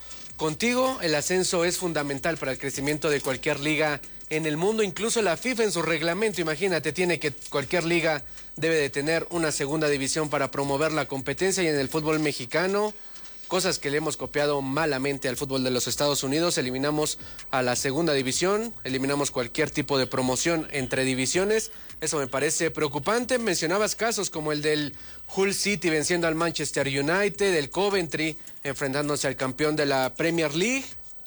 contigo, el ascenso es fundamental para el crecimiento de cualquier liga en el mundo. Incluso la FIFA en su reglamento, imagínate, tiene que cualquier liga debe de tener una segunda división para promover la competencia. Y en el fútbol mexicano, cosas que le hemos copiado malamente al fútbol de los Estados Unidos, eliminamos a la segunda división, eliminamos cualquier tipo de promoción entre divisiones. Eso me parece preocupante. Mencionabas casos como el del Hull City venciendo al Manchester United, el Coventry enfrentándose al campeón de la Premier League.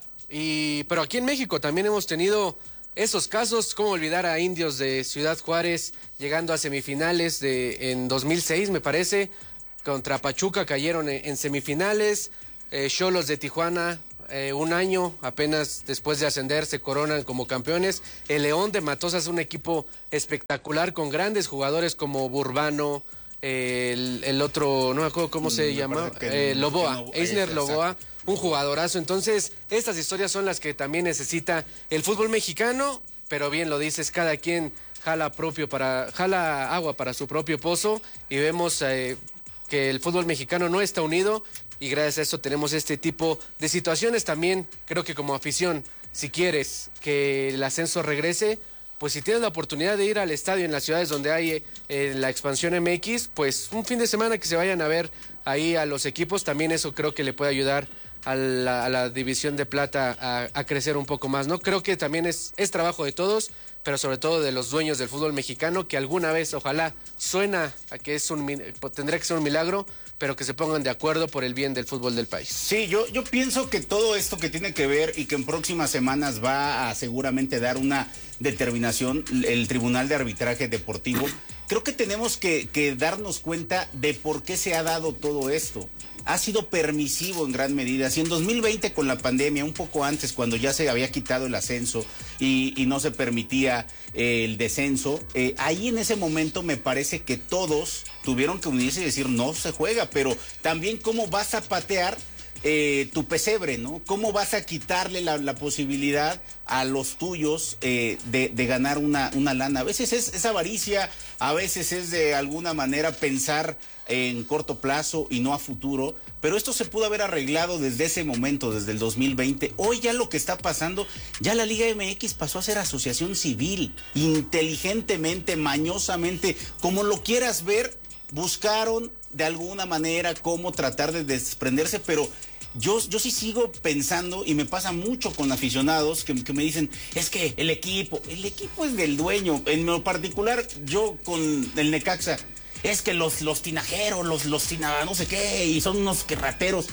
Y pero aquí en México también hemos tenido esos casos. ¿Cómo olvidar a Indios de Ciudad Juárez llegando a semifinales de en dos mil seis, me parece? Contra Pachuca cayeron en, en semifinales. Xolos eh, de Tijuana, eh, un año apenas después de ascender, se coronan como campeones. El León de Matosas es un equipo espectacular con grandes jugadores como Burbano, eh, el, el otro, no me acuerdo cómo se me llama, eh, Loboa, no, Eisner Loboa, un jugadorazo. Entonces, estas historias son las que también necesita el fútbol mexicano, pero bien lo dices, cada quien jala propio para, jala agua para su propio pozo, y vemos eh, que el fútbol mexicano no está unido, y gracias a eso tenemos este tipo de situaciones. También creo que como afición, si quieres que el ascenso regrese, pues si tienes la oportunidad de ir al estadio en las ciudades donde hay eh, la expansión M X, pues un fin de semana que se vayan a ver ahí a los equipos, también eso creo que le puede ayudar a la, a la división de plata a, a crecer un poco más, ¿no? Creo que también es, es trabajo de todos, pero sobre todo de los dueños del fútbol mexicano, que alguna vez, ojalá, suena a que es un, tendría que ser un milagro, pero que se pongan de acuerdo por el bien del fútbol del país. Sí, yo, yo pienso que todo esto que tiene que ver y que en próximas semanas va a seguramente dar una determinación el Tribunal de Arbitraje Deportivo, creo que tenemos que, que darnos cuenta de por qué se ha dado todo esto. Ha sido permisivo en gran medida. Si en dos mil veinte con la pandemia, un poco antes, cuando ya se había quitado el ascenso y, y no se permitía eh, el descenso, eh, ahí en ese momento me parece que todos tuvieron que unirse y decir no se juega, pero también cómo vas a patear eh, tu pesebre, ¿no? ¿Cómo vas a quitarle la, la posibilidad a los tuyos eh, de, de ganar una, una lana? A veces es, es avaricia, a veces es de alguna manera pensar en corto plazo y no a futuro, pero esto se pudo haber arreglado desde ese momento, desde el dos mil veinte. Hoy ya lo que está pasando, ya la Liga M X pasó a ser asociación civil, inteligentemente, mañosamente, como lo quieras ver, buscaron de alguna manera cómo tratar de desprenderse, pero Yo, yo sí sigo pensando, y me pasa mucho con aficionados que, que me dicen, es que el equipo, el equipo es del dueño. En lo particular, yo con el Necaxa, es que los, los tinajeros, los, los tina, no sé qué, y son unos que rateros.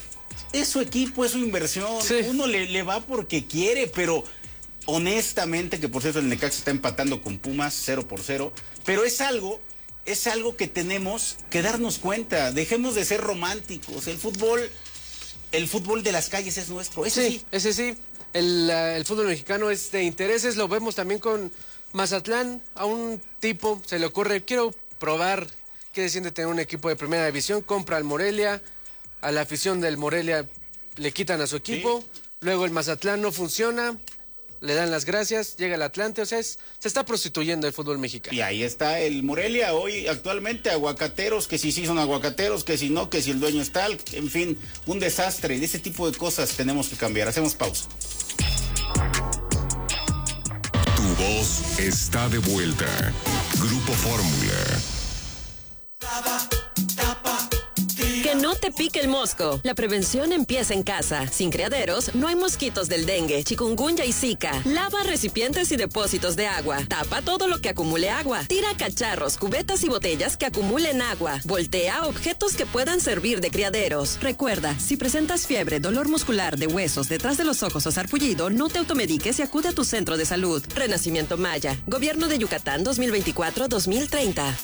Es su equipo, es su inversión. Sí. Uno le, le va porque quiere, pero honestamente, que por cierto el Necaxa está empatando con Pumas, cero por cero, pero es algo... es algo que tenemos que darnos cuenta. Dejemos de ser románticos. El fútbol... El fútbol de las calles es nuestro, ese sí. sí. Ese sí, el, uh, el fútbol mexicano es de intereses, lo vemos también con Mazatlán. A un tipo se le ocurre, quiero probar qué se siente tener un equipo de primera división, compra al Morelia, a la afición del Morelia le quitan a su equipo, sí. Luego el Mazatlán no funciona, le dan las gracias, llega el Atlante, o sea, es, se está prostituyendo el fútbol mexicano. Y ahí está el Morelia, hoy actualmente aguacateros, que si sí son aguacateros, que si no, que si el dueño es tal, en fin, un desastre. De ese tipo de cosas tenemos que cambiar. Hacemos pausa. Tu voz está de vuelta. Grupo Fórmula. Que no te pique el mosco. La prevención empieza en casa. Sin criaderos, no hay mosquitos del dengue, chikungunya y zika. Lava recipientes y depósitos de agua. Tapa todo lo que acumule agua. Tira cacharros, cubetas y botellas que acumulen agua. Voltea objetos que puedan servir de criaderos. Recuerda, si presentas fiebre, dolor muscular de huesos, detrás de los ojos o sarpullido, no te automediques y acude a tu centro de salud. Renacimiento Maya. Gobierno de Yucatán dos mil veinticuatro a dos mil treinta.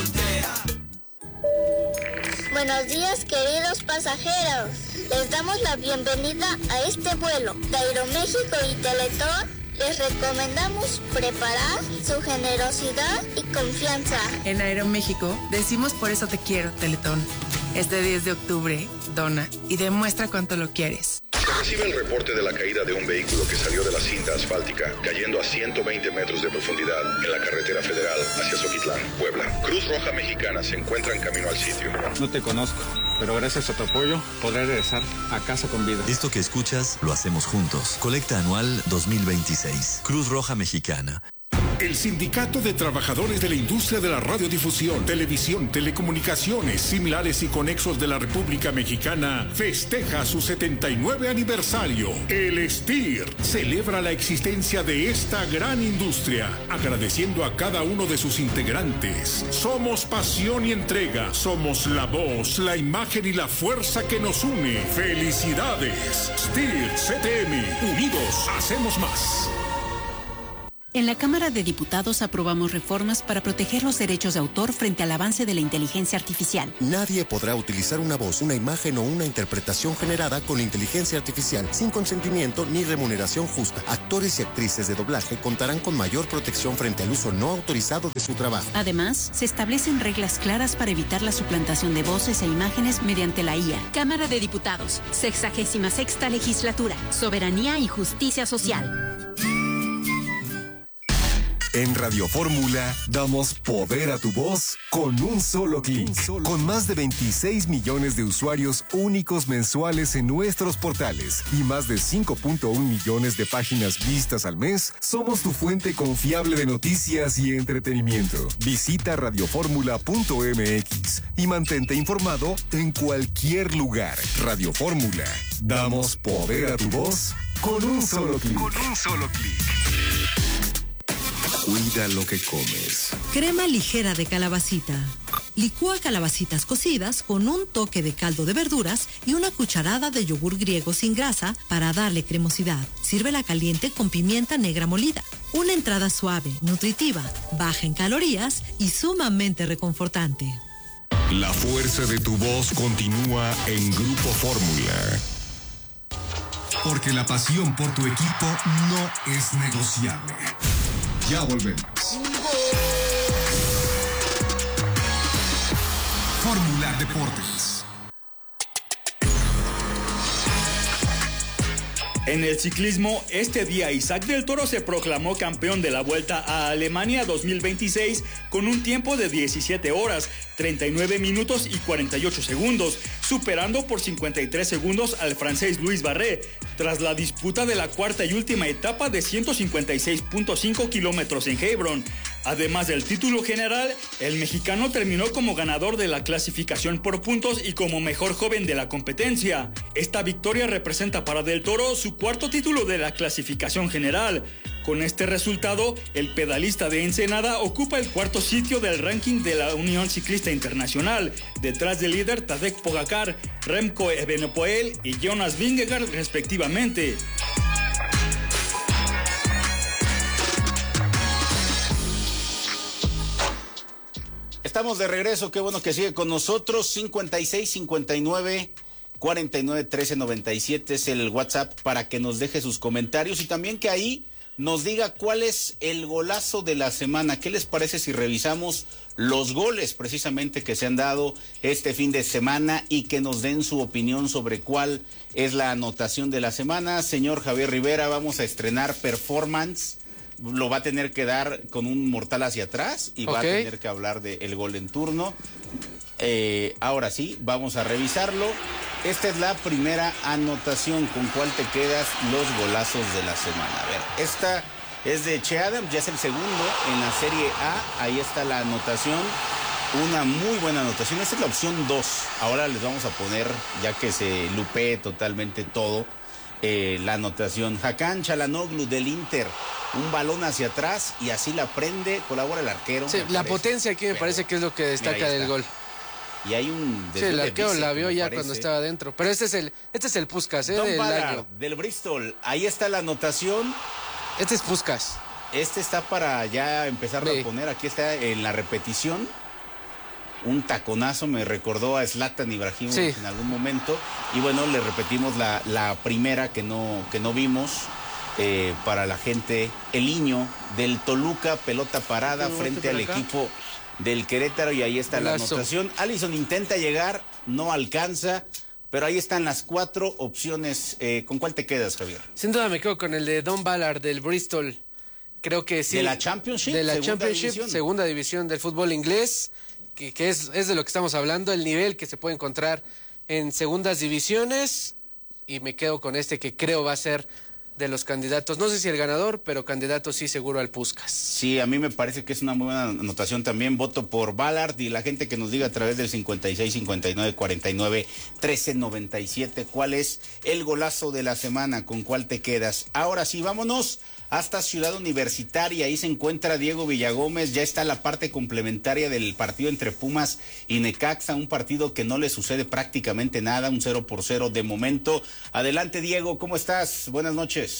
Buenos días, queridos pasajeros. Les damos la bienvenida a este vuelo de Aeroméxico y Teletón. Les recomendamos preparar su generosidad y confianza. En Aeroméxico decimos por eso te quiero, Teletón. Este diez de octubre, dona y demuestra cuánto lo quieres. Se recibe el reporte de la caída de un vehículo que salió de la cinta asfáltica, cayendo a ciento veinte metros de profundidad en la carretera federal hacia Zoquitlán, Puebla. Cruz Roja Mexicana se encuentra en camino al sitio. No te conozco. pero gracias a tu apoyo podré regresar a casa con vida. Esto que escuchas lo hacemos juntos. Colecta anual dos mil veintiséis. Cruz Roja Mexicana. El Sindicato de Trabajadores de la Industria de la Radiodifusión, Televisión, Telecomunicaciones, Similares y Conexos de la República Mexicana festeja su setenta y nueve aniversario. El S T I R celebra la existencia de esta gran industria, agradeciendo a cada uno de sus integrantes. Somos pasión y entrega, somos la voz, la imagen y la fuerza que nos une. ¡Felicidades! S T I R C T M, unidos hacemos más. En la Cámara de Diputados aprobamos reformas para proteger los derechos de autor frente al avance de la inteligencia artificial. Nadie podrá utilizar una voz, una imagen o una interpretación generada con inteligencia artificial sin consentimiento ni remuneración justa. Actores y actrices de doblaje contarán con mayor protección frente al uso no autorizado de su trabajo. Además, se establecen reglas claras para evitar la suplantación de voces e imágenes mediante la I A. Cámara de Diputados, sexagésima sexta legislatura, soberanía y justicia social. En Radio Fórmula damos poder a tu voz con un solo clic. Con más de veintiséis millones de usuarios únicos mensuales en nuestros portales y más de cinco punto uno millones de páginas vistas al mes, somos tu fuente confiable de noticias y entretenimiento. Visita radioformula punto m x y mantente informado en cualquier lugar. Radio Fórmula. Damos poder a tu voz con un solo clic. Con un solo clic. Cuida lo que comes. Crema ligera de calabacita. Licúa calabacitas cocidas con un toque de caldo de verduras y una cucharada de yogur griego sin grasa para darle cremosidad. Sírvela caliente con pimienta negra molida. Una entrada suave, nutritiva, baja en calorías y sumamente reconfortante. La fuerza de tu voz continúa en Grupo Fórmula. Porque la pasión por tu equipo no es negociable. Ya volvemos. Fórmula Deportes. En el ciclismo, este día Isaac del Toro se proclamó campeón de la Vuelta a Alemania dos mil veintiséis con un tiempo de diecisiete horas, treinta y nueve minutos y cuarenta y ocho segundos, superando por cincuenta y tres segundos al francés Luis Barré, tras la disputa de la cuarta y última etapa de ciento cincuenta y seis punto cinco kilómetros en Hebron. Además del título general, el mexicano terminó como ganador de la clasificación por puntos y como mejor joven de la competencia. Esta victoria representa para Del Toro su cuarto título de la clasificación general. Con este resultado, el pedalista de Ensenada ocupa el cuarto sitio del ranking de la Unión Ciclista Internacional, detrás del líder Tadej Pogacar, Remco Evenepoel y Jonas Vingegaard respectivamente. Estamos de regreso, qué bueno que sigue con nosotros. cincuenta y seis, cincuenta y nueve, cuarenta y nueve, trece, noventa y siete es el WhatsApp para que nos deje sus comentarios y también que ahí nos diga cuál es el golazo de la semana. ¿Qué les parece si revisamos los goles precisamente que se han dado este fin de semana y que nos den su opinión sobre cuál es la anotación de la semana? Señor Javier Rivera, vamos a estrenar performance. Lo va a tener que dar con un mortal hacia atrás y okay. va a tener que hablar del gol en turno. Eh, ahora sí, vamos a revisarlo. Esta es la primera anotación. ¿Con cuál te quedas? Los golazos de la semana. A ver, esta es de Che Adams, ya es el segundo en la Serie A. Ahí está la anotación. Una muy buena anotación. Esta es la opción dos. Ahora les vamos a poner, ya que se lupee totalmente todo, eh, la anotación. Hakan Çalhanoğlu del Inter. Un balón hacia atrás y así la prende, colabora el arquero. Sí, la parece. Potencia aquí me Pero, parece que es lo que destaca del gol. Y hay un... Sí, el arquero la vio ya cuando estaba adentro. Pero este es el, este es el Puskás, ¿eh? Don del Ballard, año. del Bristol. Ahí está la anotación. Este es Puskás. Este está para ya empezarlo sí. a poner. Aquí está en la repetición. Un taconazo, me recordó a Zlatan Ibrahimovic sí. en algún momento. Y bueno, le repetimos la, la primera que no, que no vimos. Eh, para la gente, el Iño del Toluca, pelota parada frente al acá. equipo del Querétaro y ahí está Lazo. La anotación. Alisson intenta llegar, no alcanza, pero ahí están las cuatro opciones. Eh, ¿Con cuál te quedas, Javier? Sin duda me quedo con el de Don Ballard del Bristol. Creo que sí. ¿De la Championship? De la segunda Championship, división. segunda división del fútbol inglés, que, que es, es de lo que estamos hablando, el nivel que se puede encontrar en segundas divisiones y me quedo con este que creo va a ser de los candidatos, no sé si el ganador, pero candidato sí seguro al Puskás. Sí, a mí me parece que es una muy buena anotación también. Voto por Ballard y la gente que nos diga a través del cincuenta y seis, cincuenta y nueve, cuarenta y nueve, trece, noventa y siete cuál es el golazo de la semana, con cuál te quedas. Ahora sí, vámonos hasta Ciudad Universitaria. Ahí se encuentra Diego Villagómez. Ya está la parte complementaria del partido entre Pumas y Necaxa, un partido que no le sucede prácticamente nada, un cero por cero de momento. Adelante, Diego, ¿cómo estás? Buenas noches.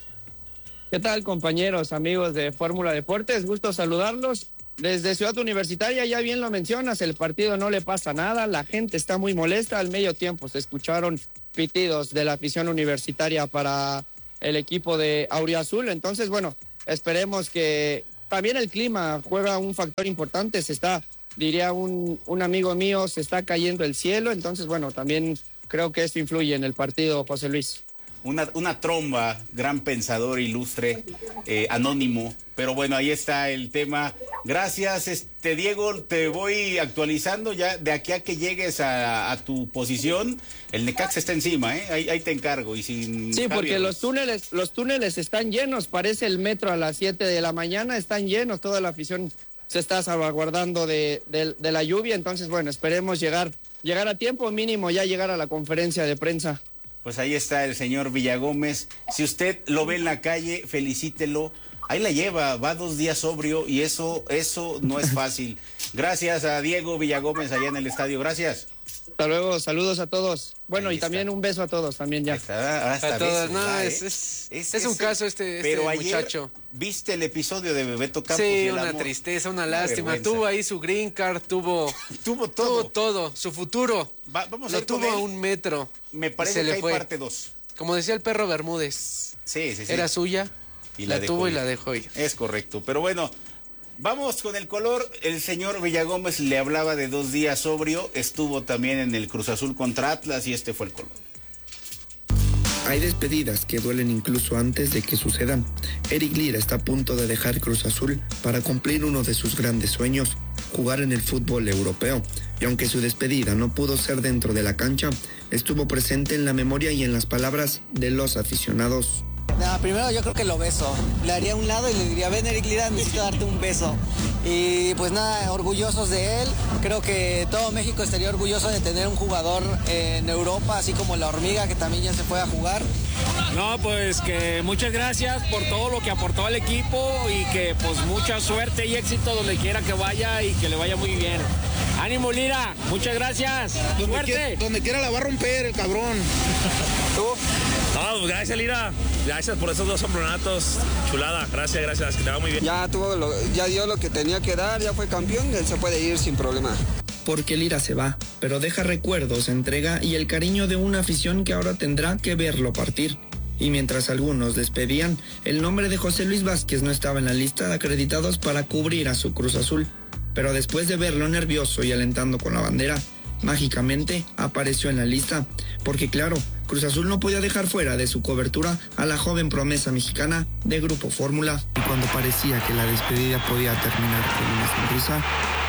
¿Qué tal, compañeros, amigos de Fórmula Deportes? Gusto saludarlos. Desde Ciudad Universitaria, ya bien lo mencionas, el partido no le pasa nada, la gente está muy molesta. Al medio tiempo se escucharon pitidos de la afición universitaria para el equipo de Auriazul. Entonces, bueno, esperemos que también el clima juega un factor importante. Se está, diría un, un amigo mío, se está cayendo el cielo. Entonces, bueno, también creo que esto influye en el partido, José Luis. Una, una tromba, gran pensador ilustre, eh, anónimo, pero bueno, ahí está el tema. Gracias, este Diego, te voy actualizando ya de aquí a que llegues a, a tu posición. El Necaxa está encima, ¿eh? Ahí, ahí te encargo. Y sin sí, porque los túneles, los túneles están llenos, parece el metro a las siete de la mañana, están llenos, toda la afición se está salvaguardando de, de, de la lluvia. Entonces, bueno, esperemos llegar, llegar a tiempo, mínimo ya llegar a la conferencia de prensa. Pues ahí está el señor Villagómez. Si usted lo ve en la calle, felicítelo. Ahí la lleva, va dos días sobrio y eso, eso no es fácil. Gracias a Diego Villagómez allá en el estadio. Gracias. Hasta luego, saludos a todos. Bueno, ahí y está. También un beso a todos, también ya. Está, hasta a todos, besos, no, va, es, ¿eh? es, es, es un es, caso este, pero este ayer, muchacho. ¿Viste el episodio de Bebeto Campos? Sí, y el una amor? tristeza, una, una lástima. vergüenza. Tuvo ahí su green card, tuvo, tuvo todo. Tuvo todo, su futuro. Va, vamos a Lo tuvo a un metro. Me parece se que le hay fue. parte dos. Como decía el perro Bermúdez. Sí, sí, sí. Era suya, y la, la tuvo ir. y la dejó ir. Es correcto, pero bueno, vamos con el color. El señor Villagómez le hablaba de dos días sobrio, estuvo también en el Cruz Azul contra Atlas y este fue el color. Hay despedidas que duelen incluso antes de que sucedan. Eric Lira está a punto de dejar Cruz Azul para cumplir uno de sus grandes sueños, jugar en el fútbol europeo. Y aunque su despedida no pudo ser dentro de la cancha, estuvo presente en la memoria y en las palabras de los aficionados. No, primero yo creo que lo beso. Le haría a un lado y le diría, ven Eric Lira, necesito darte un beso. Y pues nada, orgullosos de él. Creo que todo México estaría orgulloso de tener un jugador en Europa, así como la Hormiga, que también ya se fue a jugar. No, pues que muchas gracias por todo lo que aportó al equipo y que pues mucha suerte y éxito donde quiera que vaya y que le vaya muy bien. ¡Ánimo, Lira! ¡Muchas gracias! Donde ¡Suerte! Quiera, donde quiera la va a romper el cabrón. ¿Tú? No, pues gracias, Lira. Gracias por esos dos campeonatos. Chulada. Gracias, gracias. Que te va muy bien. Ya tuvo lo, ya dio lo que tenía que dar, ya fue campeón, él se puede ir sin problema. Porque Lira se va, pero deja recuerdos, entrega y el cariño de una afición que ahora tendrá que verlo partir. Y mientras algunos despedían, el nombre de José Luis Vázquez no estaba en la lista de acreditados para cubrir a su Cruz Azul. Pero después de verlo nervioso y alentando con la bandera, mágicamente apareció en la lista, porque claro, Cruz Azul no podía dejar fuera de su cobertura a la joven promesa mexicana de Grupo Fórmula. Y cuando parecía que la despedida podía terminar con una sonrisa,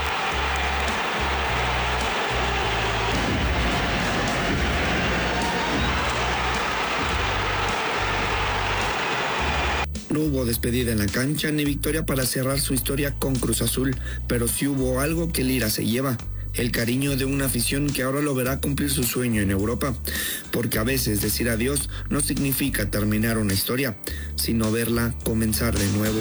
no hubo despedida en la cancha ni victoria para cerrar su historia con Cruz Azul, pero sí hubo algo que Lira se lleva. El cariño de una afición que ahora lo verá cumplir su sueño en Europa, porque a veces decir adiós no significa terminar una historia, sino verla comenzar de nuevo.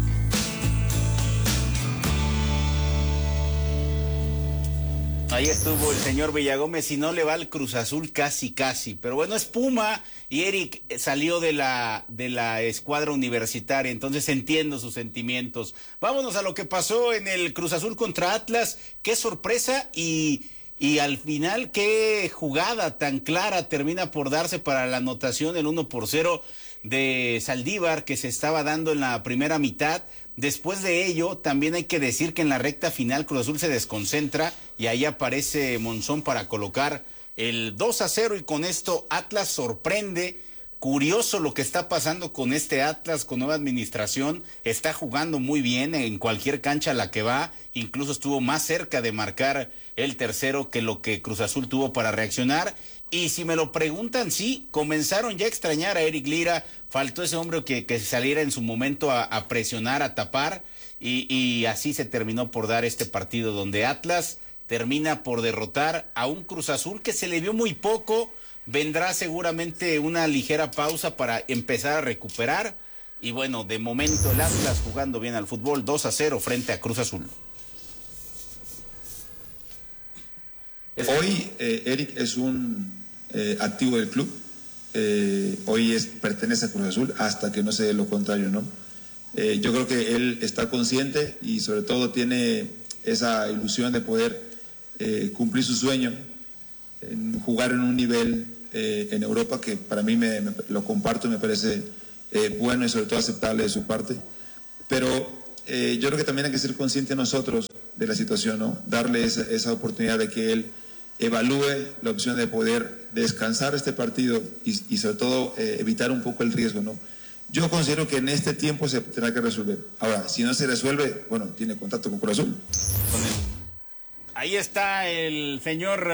Ahí estuvo el señor Villagómez, y no le va al Cruz Azul casi casi, pero bueno, es Puma y Eric salió de la de la escuadra universitaria, entonces entiendo sus sentimientos. Vámonos a lo que pasó en el Cruz Azul contra Atlas, qué sorpresa y y al final qué jugada tan clara termina por darse para la anotación, el uno por cero de Saldívar que se estaba dando en la primera mitad. Después de ello, también hay que decir que en la recta final Cruz Azul se desconcentra y ahí aparece Monzón para colocar el dos a cero y con esto Atlas sorprende curioso lo que está pasando con este Atlas, con nueva administración. Está jugando muy bien en cualquier cancha a la que va. Incluso estuvo más cerca de marcar el tercero que lo que Cruz Azul tuvo para reaccionar. Y si me lo preguntan, sí, comenzaron ya a extrañar a Eric Lira. Faltó ese hombre que, que saliera en su momento a, a presionar, a tapar. Y, y así se terminó por dar este partido donde Atlas termina por derrotar a un Cruz Azul que se le vio muy poco. Vendrá seguramente una ligera pausa para empezar a recuperar. Y bueno, de momento el Atlas jugando bien al fútbol, dos a cero frente a Cruz Azul. Hoy eh, Eric es un eh, activo del club. Eh, hoy es, pertenece a Cruz Azul hasta que no se dé lo contrario, ¿no? Eh, yo creo que él está consciente y sobre todo tiene esa ilusión de poder eh, cumplir su sueño, en jugar en un nivel eh, en Europa que para mí me, me, lo comparto, me parece eh, bueno y sobre todo aceptable de su parte. Pero eh, yo creo que también hay que ser conscientes nosotros de la situación, ¿no? Darle esa, esa oportunidad de que él evalúe la opción de poder descansar este partido y, y sobre todo eh, evitar un poco el riesgo, ¿no? Yo considero que en este tiempo se tendrá que resolver. Ahora, si no se resuelve, bueno, tiene contacto con Cruz Azul. Ahí está el señor,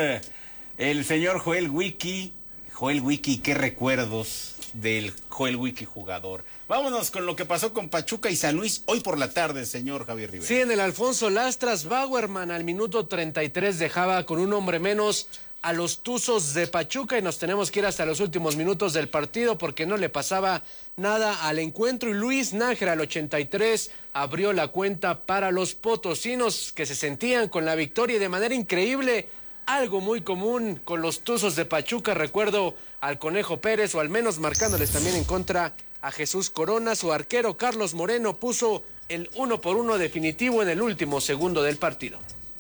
el señor Joel Wiki. Joel Wiki, qué recuerdos del Joel Wiki jugador. Vámonos con lo que pasó con Pachuca y San Luis hoy por la tarde, señor Javier Rivera. Sí, en el Alfonso Lastras, Bauerman al minuto treinta y tres dejaba con un hombre menos a los Tuzos de Pachuca y nos tenemos que ir hasta los últimos minutos del partido porque no le pasaba nada al encuentro y Luis Nájera al ochenta y tres abrió la cuenta para los potosinos que se sentían con la victoria y de manera increíble, algo muy común con los Tuzos de Pachuca, recuerdo al Conejo Pérez o al menos marcándoles también en contra a Jesús Corona, su arquero Carlos Moreno puso el uno por uno definitivo en el último segundo del partido.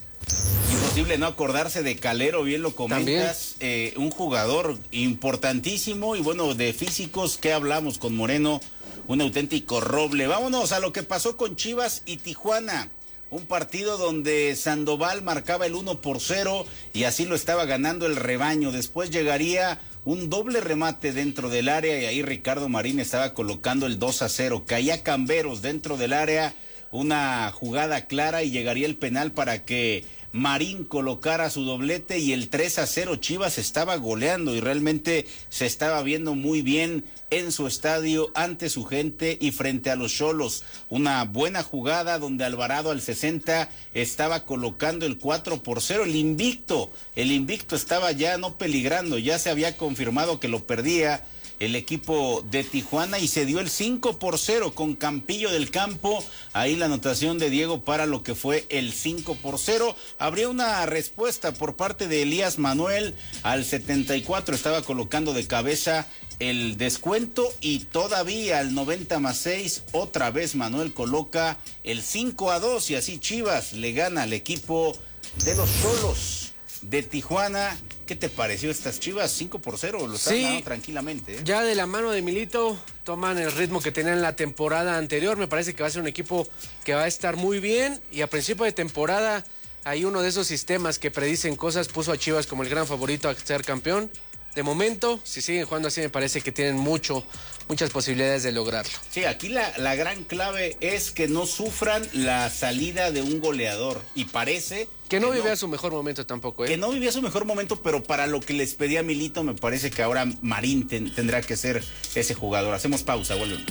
Imposible no acordarse de Calero, bien lo comentas, eh, un jugador importantísimo y bueno, de físicos, ¿qué hablamos con Moreno? Un auténtico roble. Vámonos a lo que pasó con Chivas y Tijuana. Un partido donde Sandoval marcaba el uno por cero y así lo estaba ganando el rebaño. Después llegaría un doble remate dentro del área y ahí Ricardo Marín estaba colocando el dos a cero. Caía Camberos dentro del área, una jugada clara y llegaría el penal para que Marín colocara su doblete y el tres a cero. Chivas estaba goleando y realmente se estaba viendo muy bien en su estadio ante su gente y frente a los Xolos. Una buena jugada donde Alvarado al sesenta estaba colocando el cuatro por cero. El invicto, el invicto estaba ya no peligrando, ya se había confirmado que lo perdía el equipo de Tijuana y se dio el cinco por cero con Campillo del Campo. Ahí la anotación de Diego para lo que fue el cinco por cero. Habría una respuesta por parte de Elías Manuel. Al setenta y cuatro estaba colocando de cabeza el descuento y todavía al noventa más seis otra vez Manuel coloca el cinco a dos y así Chivas le gana al equipo de los Xolos de Tijuana. ¿Qué te pareció estas Chivas? cinco por cero, lo están sí, ganando tranquilamente. ¿eh? Ya de la mano de Milito toman el ritmo que tenían la temporada anterior. Me parece que va a ser un equipo que va a estar muy bien y a principio de temporada hay uno de esos sistemas que predicen cosas, puso a Chivas como el gran favorito a ser campeón. De momento, si siguen jugando así, me parece que tienen mucho, muchas posibilidades de lograrlo. Sí, aquí la, la gran clave es que no sufran la salida de un goleador. Y parece... Que no que vivía no, su mejor momento tampoco, ¿eh? Que no vivía su mejor momento, pero para lo que les pedía Milito, me parece que ahora Marín ten, tendrá que ser ese jugador. Hacemos pausa, volvemos.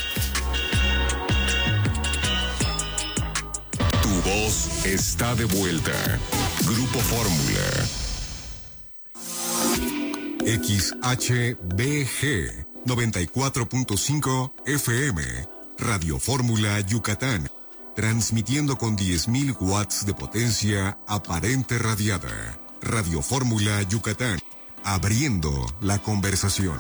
Tu voz está de vuelta. Grupo Fórmula. X H B G noventa y cuatro punto cinco F M, Radio Fórmula Yucatán, transmitiendo con diez mil watts de potencia aparente radiada. Radio Fórmula Yucatán, abriendo la conversación.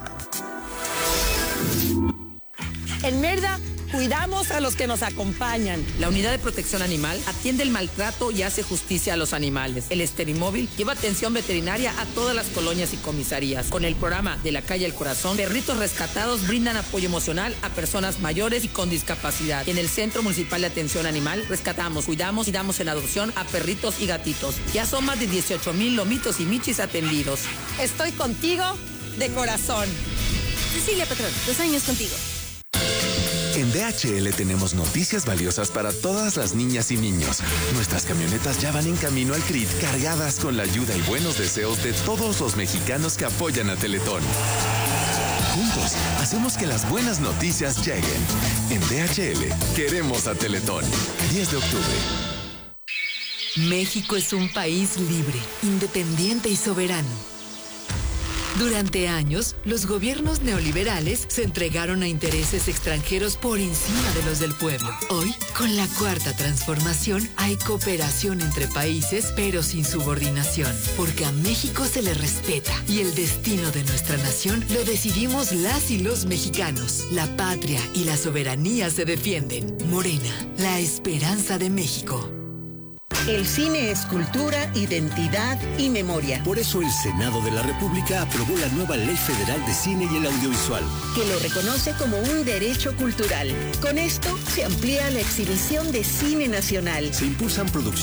En Mérida, cuidamos a los que nos acompañan. La Unidad de Protección Animal atiende el maltrato y hace justicia a los animales. El Esterimóvil lleva atención veterinaria a todas las colonias y comisarías. Con el programa De la Calle al Corazón, perritos rescatados brindan apoyo emocional a personas mayores y con discapacidad. Y en el Centro Municipal de Atención Animal, rescatamos, cuidamos y damos en adopción a perritos y gatitos. Ya son más de dieciocho mil lomitos y michis atendidos. Estoy contigo de corazón. Cecilia Patrón, dos años contigo. En D H L tenemos noticias valiosas para todas las niñas y niños. Nuestras camionetas ya van en camino al C R I T cargadas con la ayuda y buenos deseos de todos los mexicanos que apoyan a Teletón. Juntos, hacemos que las buenas noticias lleguen. En D H L, queremos a Teletón. diez de octubre. México es un país libre, independiente y soberano. Durante años, los gobiernos neoliberales se entregaron a intereses extranjeros por encima de los del pueblo. Hoy, con la cuarta transformación, hay cooperación entre países, pero sin subordinación, porque a México se le respeta y el destino de nuestra nación lo decidimos las y los mexicanos. La patria y la soberanía se defienden. Morena, la esperanza de México. El cine es cultura, identidad y memoria. Por eso el Senado de la República aprobó la nueva Ley Federal de Cine y el Audiovisual, que lo reconoce como un derecho cultural. Con esto se amplía la exhibición de cine nacional. Se impulsan producciones